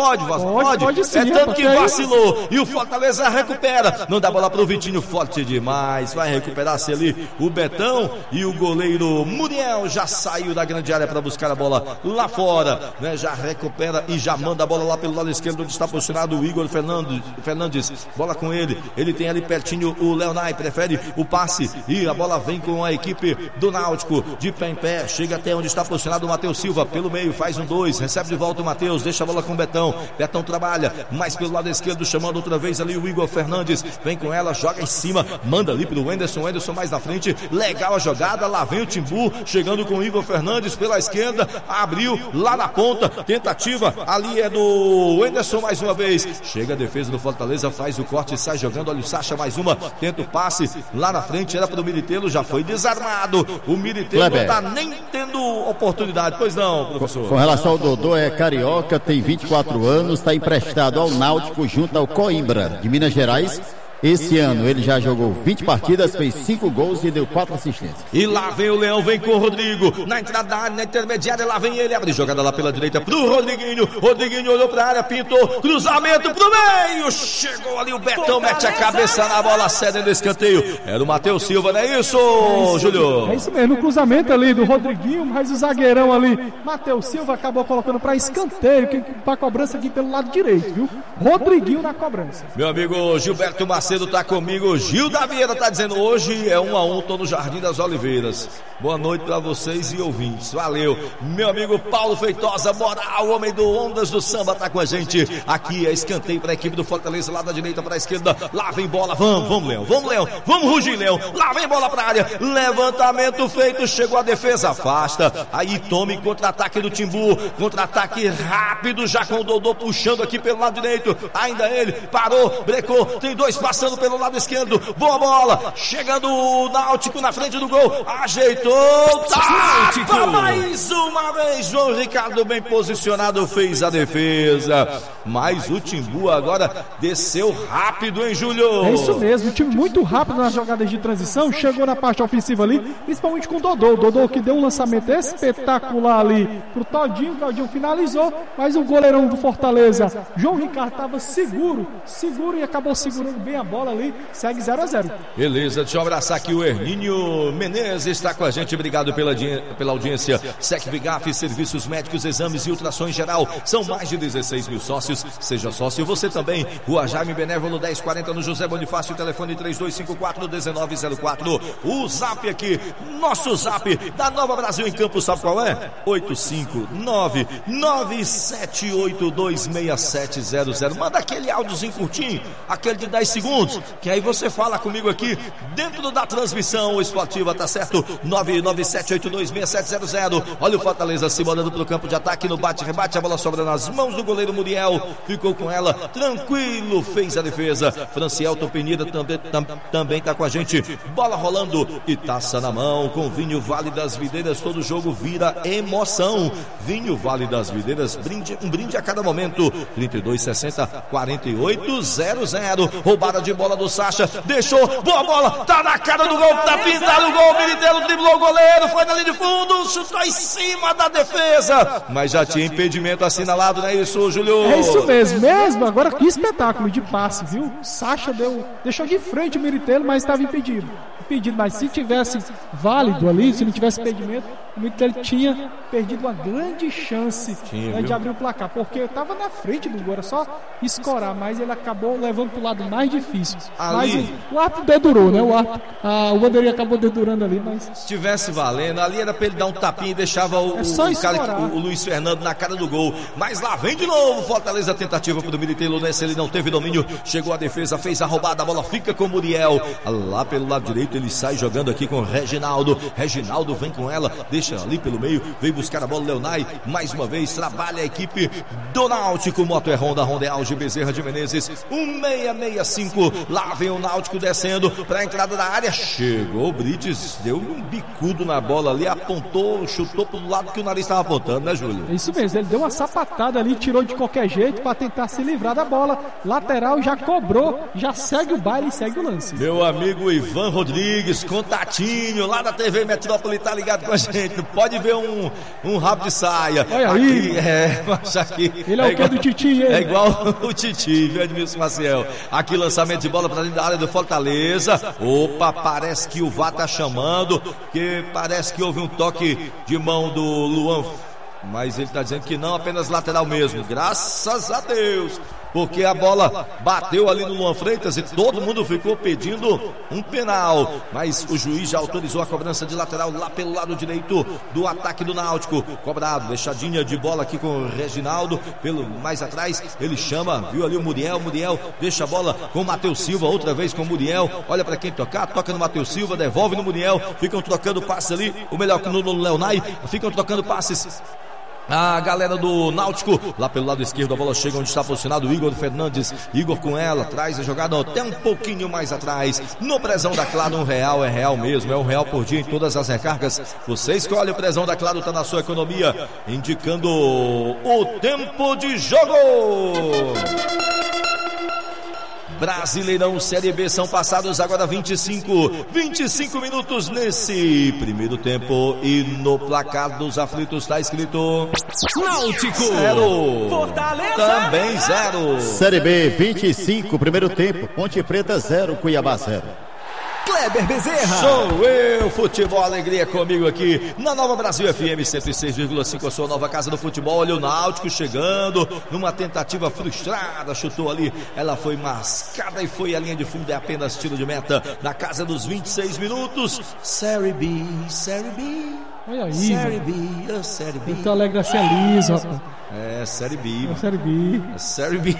sim, é tanto que vacilou, e o Fortaleza recupera, não dá bola pro Vitinho, forte demais, vai recuperar-se ali o Betão, e o goleiro Muriel já saiu da grande área para buscar a bola lá fora, né? Já recupera e já manda a bola lá pelo lado esquerdo, onde está posicionado o Igor Fernandes, bola com ele tem ali pertinho o Leonai, prefere o passe e a bola vem com a equipe do Náutico, de pé em pé, chega até onde está posicionado o Matheus Silva, pelo meio, faz um 2, recebe de volta o Matheus, deixa a bola com o Betão trabalha, mais pelo lado esquerdo, chamando outra vez ali o Igor Fernandes, vem com ela, joga em cima, manda ali pro Anderson mais na frente, legal a jogada, lá vem o Timbu, chegando com o Igor Fernandes pela esquerda, abriu lá na ponta, tentativa, ali é do Anderson mais uma vez, chega a defesa do Fortaleza, faz o corte, sai jogando, olha o Sacha mais uma, tenta o passe, lá na frente era pro Militelo, já foi desarmado, o Militelo não tá nem tendo oportunidade, pois não, professor? Com relação ao Dodô, é carioca, tem 24 anos, está emprestado ao Náutico junto ao Coimbra, de Minas Gerais. Esse ano ele já jogou 20 partidas, fez 5 gols e deu 4 assistências. E lá vem o Leão, vem com o Rodrigo, na entrada da área, na intermediária, lá vem ele, abre jogada lá pela direita pro Rodriguinho olhou pra área, pintou, cruzamento pro meio, chegou ali o Betão, mete a cabeça na bola, cedendo escanteio, era o Matheus Silva, não é isso, Júlio? É isso mesmo, o cruzamento ali do Rodriguinho, mas o zagueirão ali, Matheus Silva, acabou colocando pra escanteio, pra cobrança aqui pelo lado direito, viu? Rodriguinho na cobrança. Meu amigo Gilberto Macedo parceiro tá comigo, Gil da Vieira, tá dizendo, hoje é 1-1, tô no Jardim das Oliveiras. Boa noite pra vocês e ouvintes, valeu. Meu amigo Paulo Feitosa, moral, homem do Ondas do Samba, tá com a gente. Aqui é escanteio pra equipe do Fortaleza, lá da direita pra esquerda, lá vem bola, vamos Leão, vamos rugir Leão, lá vem bola pra área, levantamento feito, chegou a defesa, afasta, aí tome contra-ataque do Timbu, contra-ataque rápido, já com o Dodô puxando aqui pelo lado direito, ainda ele, parou, brecou, tem dois passando pelo lado esquerdo, boa bola, chegando o Náutico na frente do gol, ajeitou, tapa mais uma vez, João Ricardo bem posicionado, fez a defesa, mas o Timbu agora desceu rápido, hein, Júlio? É isso mesmo, um time muito rápido nas jogadas de transição, chegou na parte ofensiva ali, principalmente com o Dodô que deu um lançamento espetacular ali pro Todinho, o Todinho finalizou, mas o goleirão do Fortaleza, João Ricardo, estava seguro e acabou segurando bem a bola ali, segue 0-0. Beleza, deixa eu abraçar aqui o Hermínio Menezes, está com a gente, obrigado pela audiência. Secvigaf, serviços médicos, exames e ultrassom em geral, são mais de 16 mil sócios, seja sócio você também. Rua Jaime Benévolo 1040 no José Bonifácio, telefone 3254-1904. O zap aqui, nosso zap da Nova Brasil em Campos, sabe qual é? 859-97826700. Manda aquele áudiozinho curtinho, aquele de 10 segundos, que aí você fala comigo aqui dentro da transmissão esportiva, tá certo? 997826700. Olha o Fortaleza se mandando pro campo de ataque, no bate-rebate, a bola sobra nas mãos do goleiro Muriel, ficou com ela, tranquilo, fez a defesa. Francielton Penida também tá com a gente, bola rolando e taça na mão, com Vinho Vale das Videiras, todo jogo vira emoção. Vinho Vale das Videiras, um brinde a cada momento. 3260-4800. Roubada de bola do Sacha, deixou, boa bola, tá na cara do gol, tá pintado o gol, Militeiro driblou o goleiro, foi na linha de fundo, chutou em cima da defesa, mas já tinha impedimento assinalado, não é isso, Júlio? É isso mesmo, agora que espetáculo de passe, viu? Sacha deixou de frente o Militeiro, mas estava impedido, mas se tivesse válido ali, se não tivesse impedimento, o Militeiro tinha perdido uma grande chance de abrir o placar, porque estava na frente do gol, era só escorar, mas ele acabou levando para o lado mais difícil. Ali, mas o árbitro dedurou, né? O bandeirinha acabou dedurando ali, mas... Se tivesse valendo, ali era para ele dar um tapinha e deixava o Luiz Fernando na cara do gol, mas lá vem de novo, Fortaleza, tentativa para o Militeiro, nesse ele não teve domínio, chegou a defesa, fez a roubada, a bola fica com o Muriel, lá pelo lado direito, ele sai jogando aqui com o Reginaldo vem com ela, deixa ali pelo meio, vem buscar a bola, Leonai, mais uma vez, trabalha a equipe do Náutico, Moto é Honda é Alge Bezerra de Menezes, 1665, lá vem o Náutico descendo para a entrada da área, chegou o Brites, deu um bicudo na bola ali, apontou, chutou pro lado que o nariz estava apontando, né, Júlio? É isso mesmo, ele deu uma sapatada ali, tirou de qualquer jeito para tentar se livrar da bola, lateral, já cobrou, já segue o baile e segue o lance. Meu amigo Ivan Rodrigues, contatinho, lá da TV Metrópole, tá ligado com a gente, pode ver um rabo de saia. Olha aí. Aqui, ele é o que do Titi, é igual o Titi, viu, Edmilson Maciel? Aqui lançamento de bola para dentro da área do Fortaleza. Opa, parece que o VAR tá chamando, que parece que houve um toque de mão do Luan, mas ele tá dizendo que não, apenas lateral mesmo, graças a Deus, porque a bola bateu ali no Luan Freitas e todo mundo ficou pedindo um penal, mas o juiz já autorizou a cobrança de lateral lá pelo lado direito do ataque do Náutico, cobrado, deixadinha de bola aqui com o Reginaldo, pelo mais atrás, ele chama, viu ali o Muriel deixa a bola com o Matheus Silva, outra vez com o Muriel, olha para quem tocar, toca no Matheus Silva, devolve no Muriel, ficam trocando passes ali, o melhor no Leonai, ficam trocando passes. A galera do Náutico, lá pelo lado esquerdo, a bola chega onde está posicionado o Igor Fernandes. Igor com ela, traz a jogada até um pouquinho mais atrás. No Prezão da Claro, R$1 é real mesmo, é R$1 por dia em todas as recargas. Você escolhe, o Prezão da Claro, tá na sua economia, indicando o tempo de jogo. Brasileirão Série B, são passados agora 25 minutos nesse primeiro tempo e no placar dos aflitos está escrito Náutico 0, Fortaleza também 0. Série B 25, primeiro tempo, Ponte Preta 0, Cuiabá 0. Kleber Bezerra. Sou eu, futebol, alegria comigo aqui na Nova Brasil FM 106,5, a sua nova casa do futebol. Olha o Náutico chegando numa tentativa frustrada, chutou ali, ela foi mascada e foi à linha de fundo, é apenas tiro de meta na casa dos 26 minutos. Série B. Olha aí, Série B, Série B. Muito alegre a ser liso, rapaz. É, Série B. É Série B. Série B.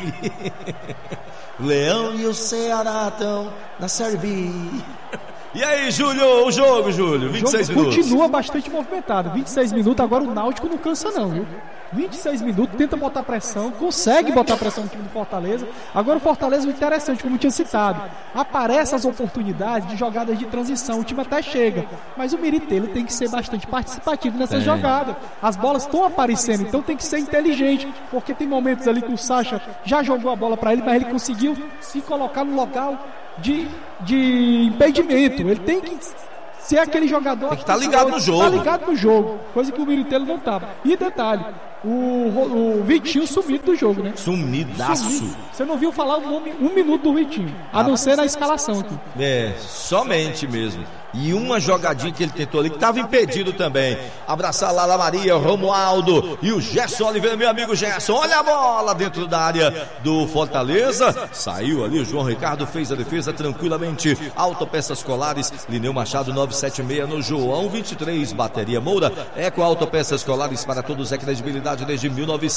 Leão e o Ceará estão na Série B. E aí, Júlio, o jogo, Júlio, 26 minutos. Continua bastante movimentado, 26 minutos, agora o Náutico não cansa não, viu? 26 minutos, tenta botar pressão, consegue botar pressão no time do Fortaleza. Agora o Fortaleza, o interessante, como eu tinha citado, aparecem as oportunidades de jogadas de transição, o time até chega, mas o Miritelo tem que ser bastante participativo nessas jogadas. As bolas estão aparecendo, então tem que ser inteligente, porque tem momentos ali que o Sacha já jogou a bola para ele, mas ele conseguiu se colocar no local de impedimento. Ele tem que ser aquele jogador tem que estar ligado no jogo. Tá ligado no jogo, coisa que o Miritelo não estava. E detalhe, o Vitinho sumido do jogo, né? Sumidaço. Você não viu falar o nome um minuto do Vitinho, a não ser na escalação aqui. É, somente mesmo. E uma jogadinha que ele tentou ali, que estava impedido também. Abraçar Lala Maria, o Romualdo e o Gerson Oliveira, meu amigo Gerson. Olha a bola dentro da área do Fortaleza. Saiu ali, o João Ricardo fez a defesa tranquilamente. Autopeças Colares, Lineu Machado 976 no João 23. Bateria Moura, Eco Autopeças Colares para todos, é credibilidade desde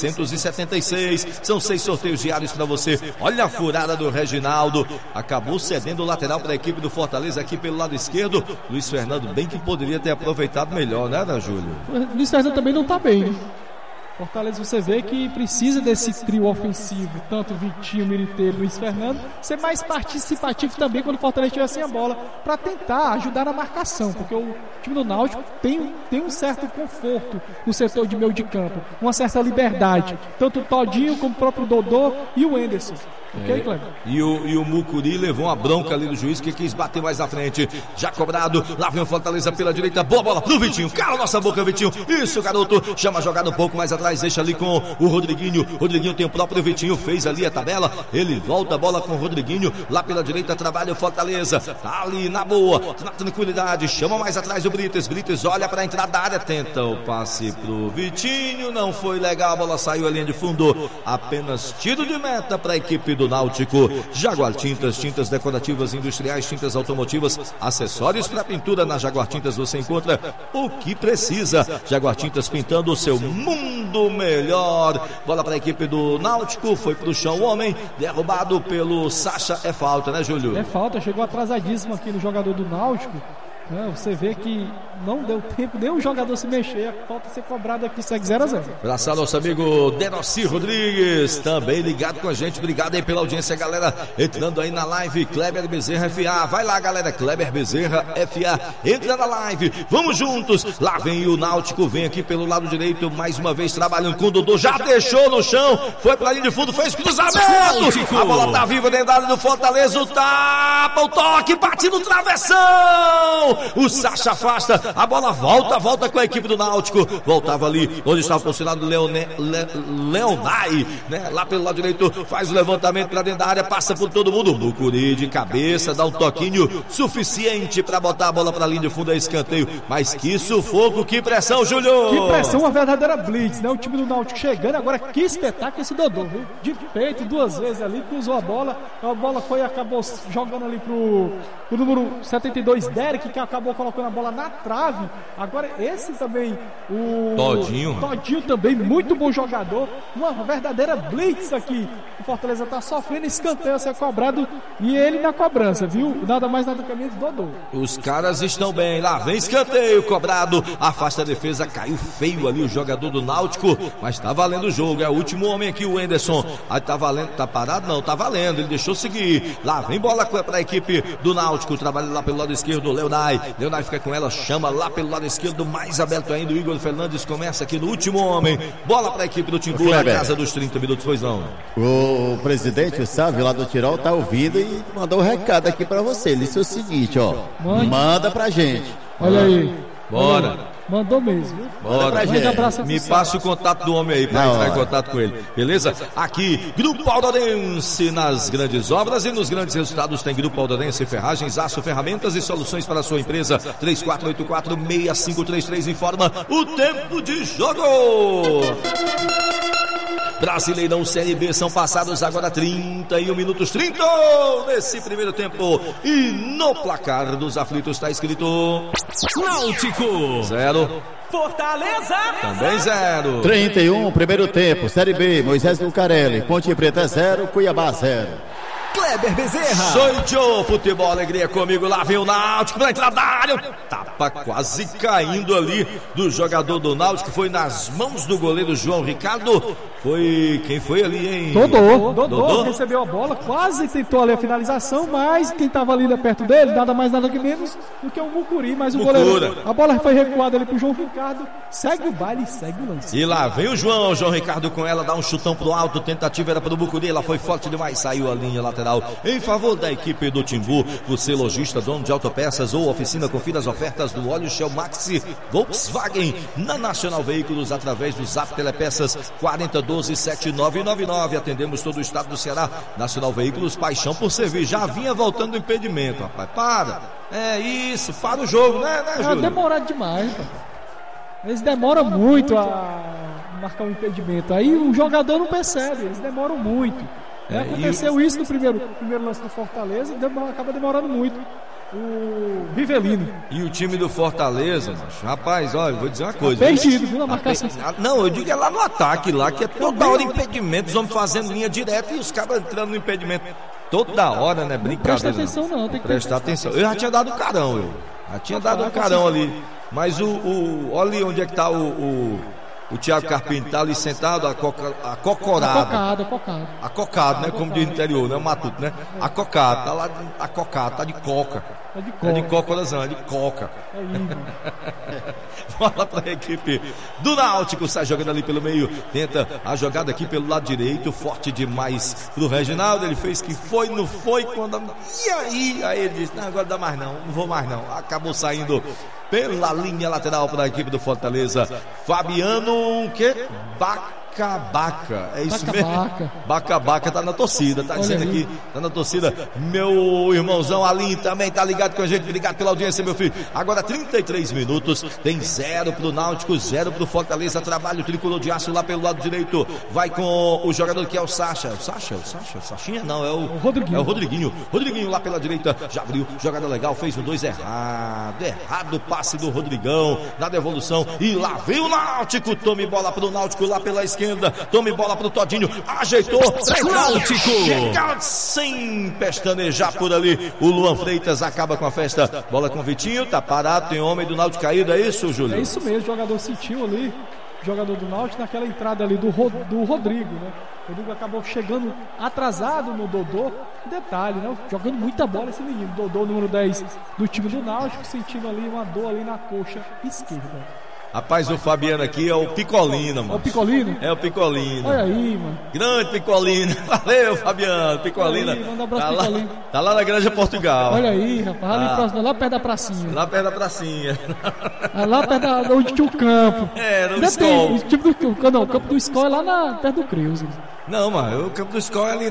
1976. São 6 sorteios diários para você. Olha a furada do Reginaldo. Acabou cedendo o lateral para a equipe do Fortaleza aqui pelo lado esquerdo. Luiz Fernando, bem que poderia ter aproveitado melhor, né, Júlio? Luiz Fernando também não está bem, né? Fortaleza, você vê que precisa desse trio ofensivo, tanto Vitinho, Miritelo e Luiz Fernando, ser mais participativo também quando o Fortaleza tiver sem a bola, para tentar ajudar na marcação, porque o time do Náutico tem um certo conforto no setor de meio de campo, uma certa liberdade, tanto o Todinho como o próprio Dodô e o Enderson. Ok, Cleber? E o Mucuri levou uma bronca ali do juiz, que quis bater mais à frente. Já cobrado, lá vem o Fortaleza pela direita, boa bola pro Vitinho, cala nossa boca, Vitinho. Isso, garoto, chama a jogada um pouco mais atrás, deixa ali com o Rodriguinho. Rodriguinho tem o próprio Vitinho, fez ali a tabela, ele volta a bola com o Rodriguinho, lá pela direita trabalha o Fortaleza, tá ali na boa, na tranquilidade, chama mais atrás o Brites olha pra entrada da área, tenta o passe pro Vitinho, não foi legal, a bola saiu a linha de fundo, apenas tiro de meta pra equipe do Náutico. Jaguar Tintas, tintas decorativas industriais, tintas automotivas, acessórios para pintura. Na Jaguar Tintas você encontra o que precisa. Jaguar Tintas, pintando o seu mundo melhor. Bola para a equipe do Náutico, foi pro chão o homem, derrubado pelo Sacha. É falta, né, Júlio? É falta, chegou atrasadíssimo aqui no jogador do Náutico. Você vê que não deu tempo nem o jogador se mexer, a falta ser cobrada aqui, segue 0-0. Abraçar nosso amigo Denocir Rodrigues, também ligado com a gente, obrigado aí pela audiência, galera, entrando aí na live, Kleber Bezerra FA, vai lá, galera, Kleber Bezerra FA, entra na live, vamos juntos, lá vem o Náutico, vem aqui pelo lado direito, mais uma vez trabalhando com o Dodô, já deixou no chão, foi pra linha de fundo, fez cruzamento, a bola tá viva dentro da área do Fortaleza, o tapa, o toque, bate no travessão, o Sacha afasta, a bola volta com a equipe do Náutico, voltava ali onde estava posicionado Leonai, né? Lá pelo lado direito, faz o levantamento para dentro da área, passa por todo mundo, Mucuri de cabeça, dá um toquinho suficiente para botar a bola para a linha de fundo, é escanteio, mas que sufoco, que pressão, Júlio! Que pressão, uma verdadeira blitz, né? O time do Náutico chegando, agora que espetáculo esse Dodô, viu? De peito, 2 vezes ali, cruzou a bola foi, acabou jogando ali pro número 72, Derek, que acabou colocando a bola na trave. Agora esse também, o Todinho também, muito bom jogador, uma verdadeira blitz aqui. O Fortaleza tá sofrendo, escanteio a ser cobrado e ele na cobrança, viu? Nada mais nada que menos Dodô. Os caras estão bem, lá vem escanteio cobrado, afasta a defesa, caiu feio ali o jogador do Náutico, mas tá valendo o jogo, é o último homem aqui, o Enderson. Aí tá valendo, tá parado? Não, tá valendo, ele deixou seguir. Lá vem bola pra equipe do Náutico, trabalha lá pelo lado esquerdo, Leonai fica com ela, chama lá pelo lado esquerdo, mais aberto ainda, o Igor Fernandes começa aqui no último homem, bola para a equipe do Timbu, na casa dos 30 minutos, pois não. O presidente, o Sávio lá do Tirol, tá ouvindo e mandou um recado aqui para você, ele disse o seguinte, ó, manda pra gente. Olha aí. Bora. Mandou mesmo. Viu? Bora, Grande abraço me passe o contato do homem aí para entrar em contato com ele, beleza? Aqui, Grupo Aldorense nas grandes obras e nos grandes resultados tem Grupo Aldorense Ferragens, Aço, Ferramentas e Soluções para a sua empresa. 3484-6533 informa o tempo de jogo. Brasileirão Série B são passados agora 31 minutos 30 nesse primeiro tempo e no placar dos aflitos está escrito Náutico 0, Fortaleza também 0. 31, primeiro tempo, Série B, Moisés Lucarelli, Ponte Preta 0, Cuiabá 0. Kleber Bezerra. Sou Joe, futebol, alegria comigo, lá vem o Náutico pra entrar na área, tapa quase caindo ali do jogador do Náutico, foi nas mãos do goleiro João Ricardo, foi, quem foi ali, hein? Dodô recebeu a bola, quase tentou ali a finalização, mas quem tava ali perto dele, nada mais nada que menos do que o Mucuri, mas o goleiro, a bola foi recuada ali pro João Ricardo, segue o baile e segue o lance. E lá vem o João Ricardo com ela, dá um chutão pro alto, tentativa era pro Mucuri, ela foi forte demais, saiu a linha lateral em favor da equipe do Timbu. Você lojista, dono de autopeças ou oficina, confira as ofertas do óleo Shell Maxi Volkswagen na Nacional Veículos através do Zap Telepeças 4012-7999. Atendemos todo o estado do Ceará. Nacional Veículos, paixão por servir. Já vinha voltando o impedimento, rapaz. Para. É isso, para o jogo, né, Júlio? É demorado demais, rapaz. Eles demoram muito a marcar um impedimento. Aí o jogador não percebe, eles demoram muito. Aconteceu isso no primeiro lance do Fortaleza, acaba demorando muito. O Rivelino. E o time do Fortaleza, rapaz, olha, vou dizer uma coisa. Perdido, viu, na marcação. Não, eu digo é lá no ataque, lá, que é toda hora impedimento, os homens fazendo linha direta e os caras entrando no impedimento. Toda hora, né? Brincadeira. Presta atenção, não. Tem que prestar atenção. Eu já tinha dado um carão, Já tinha dado um carão ali. Mas olha ali onde é que tá o Thiago Carpini, tá ali sentado, acocorado. Acocado, né? Como diz o interior, né? O Matuto, né? Acocado, tá lá, acocado, tá de coca. É de coca, coração, é de coca. Bola pra equipe do Náutico, sai jogando ali pelo meio, tenta a jogada aqui pelo lado direito, forte demais pro Reginaldo, ele fez que foi, não foi, quando... E aí ele disse, não, agora dá mais não vou mais não, acabou saindo pela linha lateral para a equipe do Fortaleza. Fabiano, Baca, é isso mesmo? Baca tá na torcida, tá dizendo aqui, tá na torcida. Meu irmãozão Alim também tá ligado com a gente, obrigado pela audiência, meu filho. Agora 33 minutos, tem 0 pro Náutico, 0 pro Fortaleza, trabalho tricolor de aço lá pelo lado direito, vai com o jogador que é o Sachinha não, é o Rodriguinho lá pela direita, já abriu, jogada legal, fez um 2 errado o passe do Rodrigão, na devolução, e lá vem o Náutico, tome bola pro Náutico lá pela esquerda, tome bola pro Todinho, ajeitou, Náutico, chega sem pestanejar por ali, o Luan Freitas acaba com a festa, bola com o Vitinho, tá parado, tem homem do Náutico caído, é isso, Júlio? É isso mesmo, o jogador sentiu ali, o jogador do Náutico naquela entrada ali do Rodrigo, né? O Rodrigo acabou chegando atrasado no Dodô, detalhe, né? Jogando muita bola esse menino, Dodô, número 10 do time do Náutico, sentindo ali uma dor ali na coxa esquerda. Rapaz, o Fabiano aqui é o Picolino, mano. É o Picolino? É o Picolino. Olha aí, mano. Grande Picolino. Valeu, Fabiano. Picolino. Manda um abraço, Picolino. Tá lá na Granja Portugal. Olha aí, rapaz. Ali próximo, lá perto da pracinha. Lá perto da pracinha. Lá perto onde tinha o campo. No Skol. O campo do Skol é lá perto do Creus. Não, mano, o campo do Skol é ali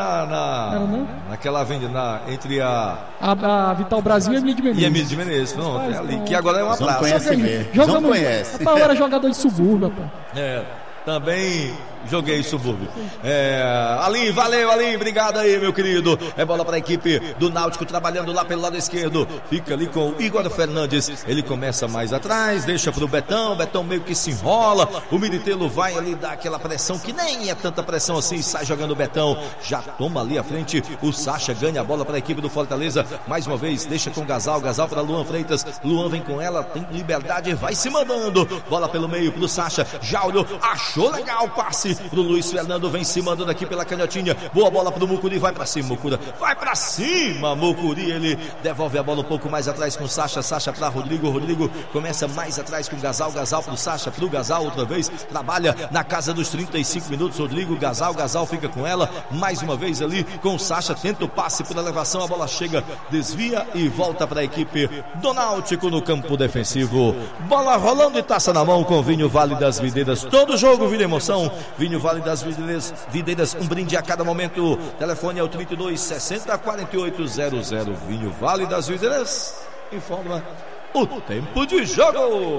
naquela avenida, entre a Vital Brasil e a Emílio de Menezes. E a Emílio de Menezes, pronto, é ali, que agora é uma praça. Não conhece mesmo, não conhece. Rapaz, eu era jogador de subúrbio, rapaz. Também joguei subúrbio. Alim, valeu, Alim, obrigado aí, meu querido. É bola para a equipe do Náutico trabalhando lá pelo lado esquerdo. Fica ali com o Igor Fernandes. Ele começa mais atrás, deixa pro Betão. Betão meio que se enrola. O Militelo vai ali dar aquela pressão que nem é tanta pressão assim. Sai jogando o Betão. Já toma ali à frente. O Sacha ganha a bola para a equipe do Fortaleza. Mais uma vez, deixa com o Gasal. Gasal para Luan Freitas. Luan vem com ela, tem liberdade, vai se mandando. Bola pelo meio pro Sacha. Já olhou, achou legal o passe. pro Luiz Fernando, vem se mandando aqui pela canhotinha. Boa bola pro Mucuri, vai pra cima, Mucura. Vai pra cima, Mucuri. Ele devolve a bola um pouco mais atrás com Sacha. Sacha pra Rodrigo. Rodrigo começa mais atrás com Gasal. Gasal pro Sacha, pro Gasal outra vez. Trabalha na casa dos 35 minutos. Rodrigo, Gasal fica com ela. Mais uma vez ali com Sacha. Tenta o passe por elevação. A bola chega, desvia e volta pra equipe do Náutico no campo defensivo. Bola rolando e taça na mão com Vinho Vale das Videiras. Todo jogo vira emoção. Vinho Vale das Videiras, um brinde a cada momento. Telefone é o 32 60 48 00. Vinho Vale das Videiras informa o tempo de jogo.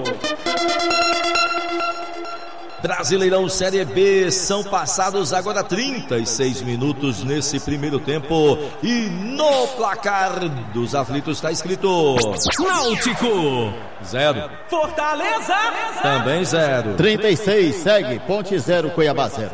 Brasileirão Série B, são passados agora 36 minutos nesse primeiro tempo e no placar dos aflitos está escrito Náutico 0, Fortaleza também 0. 36, segue, Ponte 0, Cuiabá 0.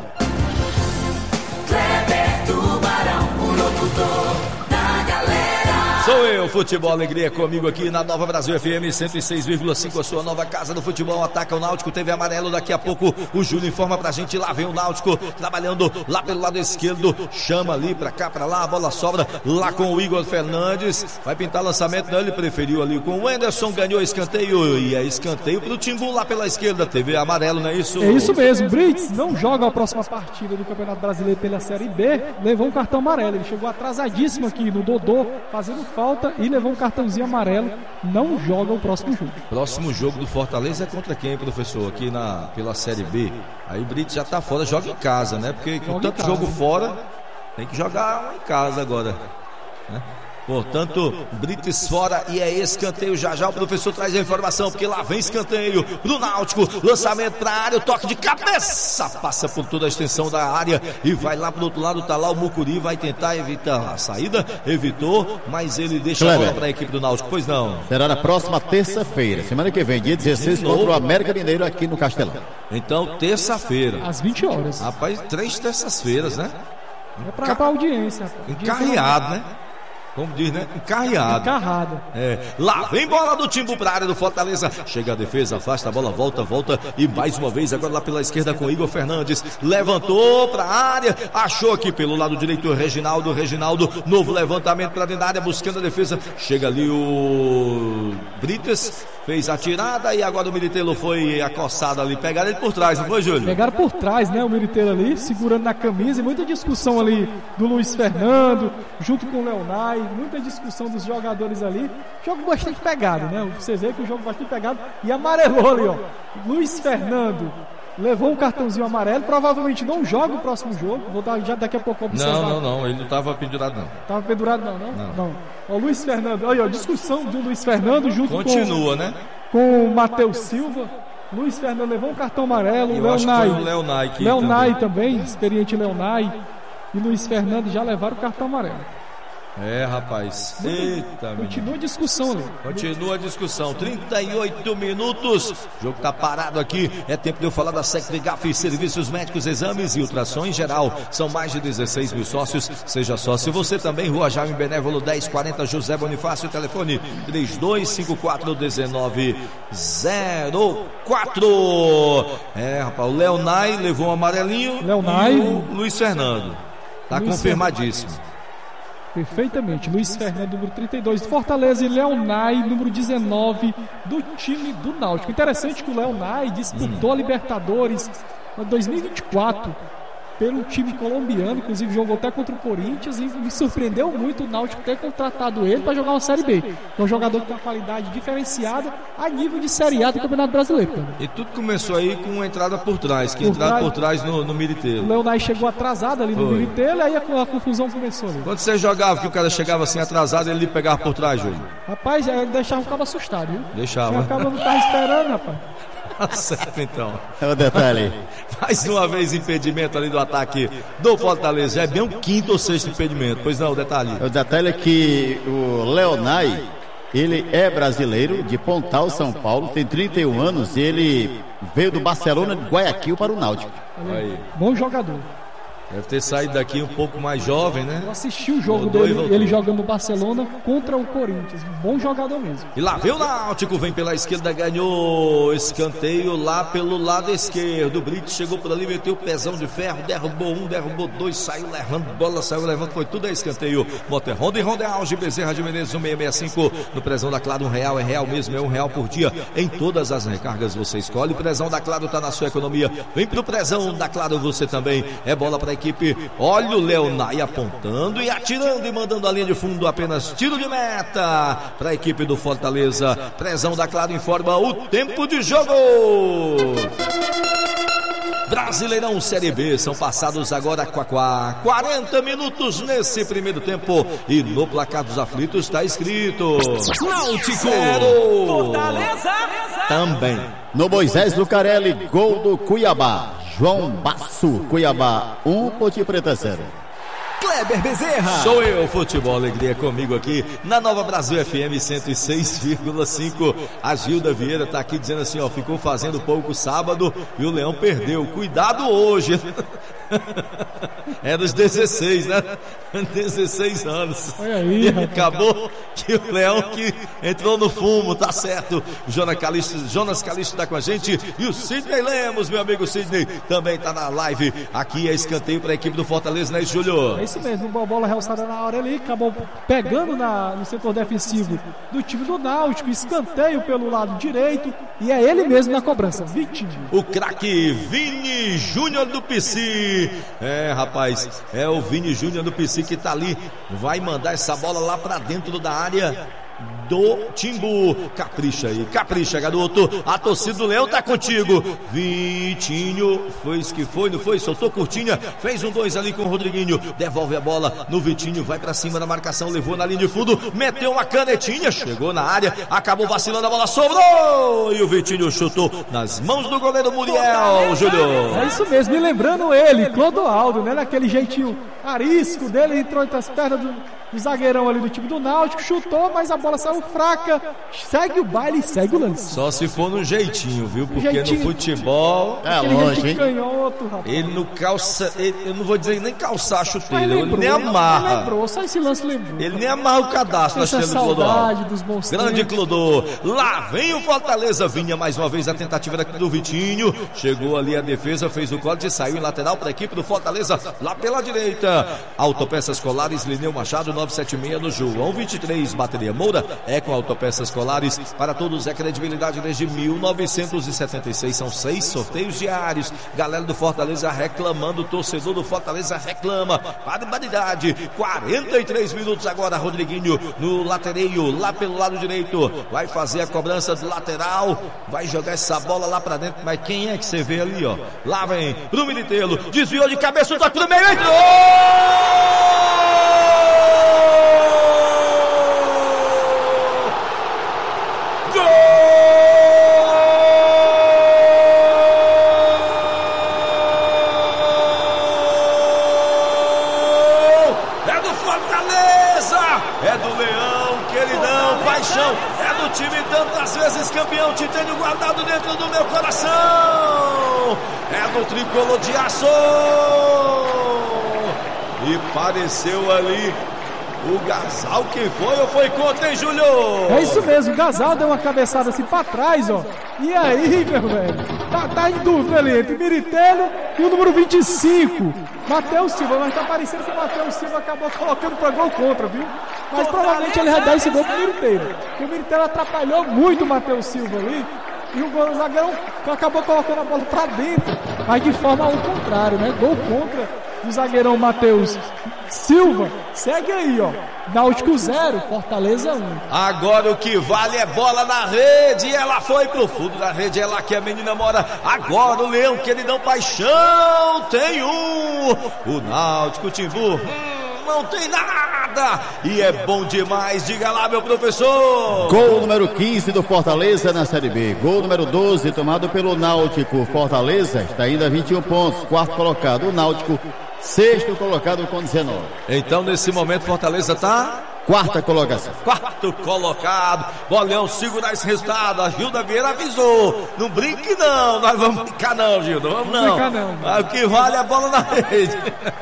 Kleber Tubarão, o locutor da galera. Sou eu, Futebol Alegria, comigo aqui na Nova Brasil FM 106,5, a sua nova casa do futebol. Ataca o Náutico, teve amarelo, daqui a pouco o Júlio informa pra gente. Lá vem o Náutico, trabalhando lá pelo lado esquerdo, chama ali pra cá, pra lá, a bola sobra lá com o Igor Fernandes, vai pintar lançamento, não, ele preferiu ali com o Anderson, ganhou escanteio, e é escanteio pro Timbu lá pela esquerda, teve amarelo, não é isso? É isso mesmo, Brits não joga a próxima partida do Campeonato Brasileiro pela Série B, levou um cartão amarelo, ele chegou atrasadíssimo aqui no Dodô, fazendo falta e levou um cartãozinho amarelo, não joga o próximo jogo. Próximo jogo do Fortaleza é contra quem, professor? Aqui pela Série B. Aí o Brits já tá fora, joga em casa, né? Porque com tanto jogo fora, tem que jogar em casa agora, né? Portanto, Brites fora e é escanteio. Já o professor traz a informação, porque lá vem escanteio pro Náutico, lançamento pra área, o toque de cabeça, passa por toda a extensão da área e vai lá pro outro lado, tá lá o Mucuri, vai tentar evitar a saída, evitou, mas ele deixa a bola pra equipe do Náutico, pois não. Será na próxima terça-feira, semana que vem, dia 16, contra o América Mineiro aqui no Castelão. Então, terça-feira. Às 20 horas. Rapaz, 3 terças-feiras, né? É pra audiência. Encarreado, né? Como diz, né? Encarrada. É. Lá vem bola do Timbu pra área do Fortaleza. Chega a defesa, afasta a bola, volta. E mais uma vez, agora lá pela esquerda com Igor Fernandes. Levantou pra área. Achou aqui pelo lado direito o Reginaldo. Novo levantamento pra dentro da área, buscando a defesa. Chega ali o Brites. Fez a tirada e agora o Militello foi acossado ali. Pegaram ele por trás, não foi, Júlio? Pegaram por trás, né? O Militello ali, segurando na camisa. E muita discussão ali do Luiz Fernando, junto com o Leonai. Muita discussão dos jogadores ali. Jogo bastante pegado, né? Você vê que o jogo bastante pegado. E amarelou ali, ó. Luiz Fernando levou um cartãozinho amarelo. Provavelmente não joga o próximo jogo. Vou dar já daqui a pouco observar. Não. Ele não estava pendurado, não. Estava pendurado, não. O Luiz Fernando. Olha, ó, discussão do Luiz Fernando junto Continua, né? Com o Matheus Silva. Luiz Fernando levou um cartão amarelo. Leonai também, experiente Leonai. E Luiz Fernando já levaram o cartão amarelo. É, rapaz. Eita, continua a discussão ali. Continua a discussão. 38 minutos. O jogo tá parado aqui. É tempo de eu falar da Sectrigaf, serviços médicos, exames e ultrassom em geral. São mais de 16 mil sócios. Seja sócio você também. Rua Jaime Benévolo 1040, José Bonifácio. Telefone 3254-1904. É, rapaz. O Leonai levou um amarelinho. E o Luiz Fernando. Tá confirmadíssimo. Perfeitamente, Luiz Fernando, número 32 do Fortaleza, e Leonai, número 19 do time do Náutico. Interessante que o Leonai disputou a Libertadores em 2024 pelo time colombiano, inclusive jogou até contra o Corinthians, e me surpreendeu muito o Náutico ter contratado ele para jogar uma Série B. É um jogador que tem uma qualidade diferenciada a nível de Série A do Campeonato Brasileiro. Cara. E tudo começou aí com uma entrada por trás, por trás no Militello. O Leonai chegou atrasado ali no Militello, aí a confusão começou ali. Quando você jogava, que o cara chegava assim atrasado, ele pegava por trás, Júlio? Rapaz, deixava o cara assustado, viu? Deixava. O cara não tava esperando, rapaz. Tá certo, então. É o detalhe. Mais uma vez, impedimento ali do ataque do Fortaleza. Já é bem um quinto ou sexto impedimento. Pois não, o detalhe. O detalhe é que o Leonai, ele é brasileiro, de Pontal, São Paulo, tem 31 anos, e ele veio do Barcelona de Guayaquil para o Náutico. Bom jogador. Deve ter saído daqui um pouco mais jovem, né? Eu assisti o jogo dele, ele jogando no Barcelona contra o Corinthians. Um bom jogador mesmo. E lá vem o Náutico, vem pela esquerda, ganhou escanteio lá pelo lado esquerdo. O Brito chegou por ali, meteu o pezão de ferro, derrubou um, derrubou dois, saiu levando bola, saiu levando, foi tudo a escanteio. Motor Honda e Honda Alge, Bezerra de Menezes, 1665. No Prezão da Claro, R$1, é real mesmo, é R$1 por dia. Em todas as recargas você escolhe. O Prezão da Claro tá na sua economia. Vem pro Prezão da Claro você também. É bola pra equipe. Olha o Leonai apontando e atirando e mandando a linha de fundo, apenas tiro de meta para a equipe do Fortaleza. Prezão da Claro informa o tempo de jogo. Brasileirão Série B, são passados agora 40 minutos nesse primeiro tempo e no placar dos aflitos está escrito Náutico 0 Fortaleza também. No Moisés Lucarelli, gol do Cuiabá. João Basso, Cuiabá 1, Ponte Preta 0. Kleber Bezerra. Sou eu, Futebol Alegria, comigo aqui na Nova Brasil FM 106,5. A Gilda Vieira tá aqui dizendo assim, ó, ficou fazendo pouco sábado e o Leão perdeu. Cuidado hoje. É dos 16, né? 16 anos. Olha aí, e rapaz. acabou que o Leão que entrou no fumo, tá certo. O Jonas Calixto tá com a gente e o Sidney Lemos, meu amigo Sidney, também tá na live. Aqui é escanteio para a equipe do Fortaleza, né, Júlio? É isso mesmo, uma bola realçada na hora ali, acabou pegando no setor defensivo do time do Náutico, escanteio pelo lado direito e é ele mesmo na cobrança, Vitinho. O craque Vini Júnior do PC. É, rapaz, é o Vini Júnior do PC que tá ali, vai mandar essa bola lá pra dentro da área do Timbu. Capricha aí, capricha, garoto. A torcida do Leão tá contigo. Vitinho, foi isso que foi, não foi? Soltou curtinha, fez um 2 ali com o Rodriguinho, devolve a bola no Vitinho, vai pra cima da marcação, levou na linha de fundo, meteu uma canetinha, chegou na área, acabou vacilando, a bola sobrou e o Vitinho chutou nas mãos do goleiro Muriel, Júlio. É isso mesmo, me lembrando ele, Clodoaldo, né? Naquele jeitinho arisco dele, entrou entre as pernas do zagueirão ali do time do Náutico, chutou, mas a bola saiu fraca, segue o baile e segue o lance. Só se for no jeitinho, viu? Porque jeitinho, no futebol é longe, hein? Canhoto, rapaz. ele não calça, eu não vou dizer nem calçar a Mas chuteira, lembrou, ele nem amarra. Ele lembrou, só esse lance lembrou. Ele nem amarra o cadastro na Essa chuteira do Clodô. saudade dos bons Grande tempos. Clodô. Lá vem o Fortaleza. Vinha mais uma vez a tentativa do Vitinho. Chegou ali a defesa, fez o corte e saiu em lateral para a equipe do Fortaleza. Lá pela direita. Autopeças Colares, Lineu Machado, 976 no João 23. Bateria Moura é com Autopeças Colares. Para todos é credibilidade desde 1976. São 6 sorteios diários. Galera do Fortaleza reclamando. O torcedor do Fortaleza reclama. Barbaridade. 43 minutos agora. Rodriguinho no latereio, lá pelo lado direito. Vai fazer a cobrança do lateral. Vai jogar essa bola lá pra dentro. Mas quem é que você vê ali, ó? Lá vem pro Militelo. Desviou de cabeça, o toque no meio. Entrou! É do Leão, queridão, paixão. É do time tantas vezes campeão. Te tenho guardado dentro do meu coração. É do tricolor de aço. E pareceu ali o Gasal que foi ou foi contra, hein, Júlio? É isso mesmo, o Gasal deu uma cabeçada assim pra trás, ó. E aí, meu velho? Tá em dúvida ali entre Militello e o número 25, Matheus Silva. Mas tá parecendo que o Matheus Silva acabou colocando pra gol contra, viu? Mas provavelmente ele vai dar esse gol pro Militello. Porque o Militello atrapalhou muito o Matheus Silva ali. E o zagueirão acabou colocando a bola pra dentro. Mas de forma ao contrário, né? Gol contra o zagueirão Matheus Silva. Segue aí, ó. Náutico 0, Fortaleza 1. Agora o que vale é bola na rede. Ela foi pro fundo da rede. É lá que a menina mora. Agora o Leão, queridão, paixão. Tem um. O Náutico, Timbu. Não tem nada. E é bom demais. Diga lá, meu professor. Gol número 15 do Fortaleza na Série B. Gol número 12 tomado pelo Náutico. Fortaleza está ainda a 21 pontos. Quarto colocado. O Náutico, sexto colocado com 19. Então, nesse momento, Fortaleza tá quarta colocação. Quarto colocado. Bolhão, segura esse resultado. A Gilda Vieira avisou. Não brinque não. Nós vamos brincar não, Gilda. Vamos não. Brincar não. O que vale é a bola na rede.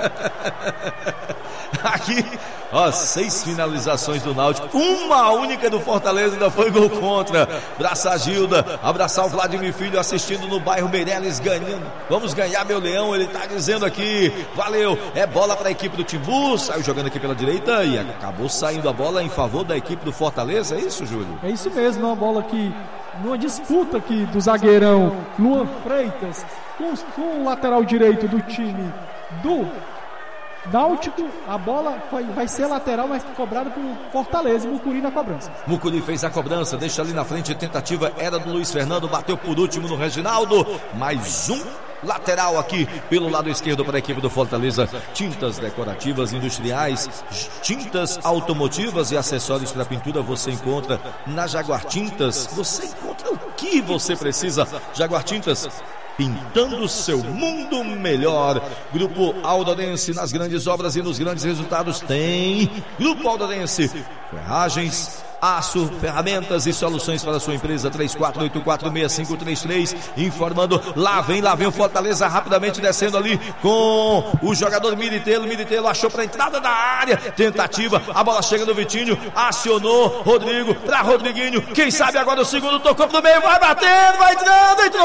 Aqui, ó, 6 finalizações do Náutico. Uma única do Fortaleza, ainda foi gol contra. Abraçar a Gilda, abraçar o Vladimir Filho assistindo no bairro Meireles, ganhando. Vamos ganhar, meu leão, ele tá dizendo aqui. Valeu, é bola para a equipe do Timbu. Saiu jogando aqui pela direita e acabou saindo a bola em favor da equipe do Fortaleza. É isso, Júlio? É isso mesmo, uma bola que numa disputa aqui do zagueirão Luan Freitas com o lateral direito do time do Náutico, a bola vai ser lateral, mas cobrada por Fortaleza. Mucuri na cobrança. Mucuri fez a cobrança, deixa ali na frente, tentativa era do Luiz Fernando, bateu por último no Reginaldo. Mais um lateral aqui pelo lado esquerdo para a equipe do Fortaleza. Tintas decorativas industriais, tintas automotivas e acessórios para pintura você encontra na Jaguar Tintas. Você encontra o que você precisa. Jaguar Tintas, pintando seu mundo melhor. Grupo Aldorense, nas grandes obras e nos grandes resultados tem Grupo Aldorense, ferragens, aço, ferramentas e soluções para a sua empresa. 34846533. Informando, lá vem o Fortaleza rapidamente descendo ali com o jogador Miritelo achou para entrada da área, tentativa, a bola chega no Vitinho, acionou Rodrigo para Rodriguinho, quem sabe agora o segundo, tocou pro meio, vai batendo, vai entrando, entrou,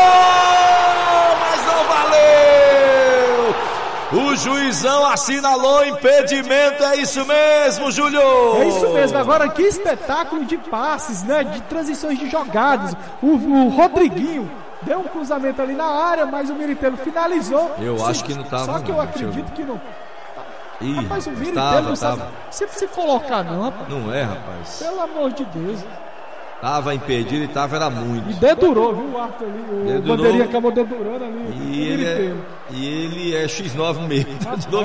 mas não valeu. O juizão assinalou impedimento, é isso mesmo, Júlio? É isso mesmo, agora que espetáculo de passes, né? De transições de jogadas. O Rodriguinho deu um cruzamento ali na área, mas o Miritelo finalizou. Eu acho que não estava. Só que eu acredito que não. Ih, rapaz, o Miritelo não sabe se colocar não, rapaz. Não é, rapaz. Pelo amor de Deus. Tava impedido e tava, era muito. E dedurou, viu, o árbitro ali. O bandeirinha acabou dedurando ali. E ele é X9 mesmo. Dedurou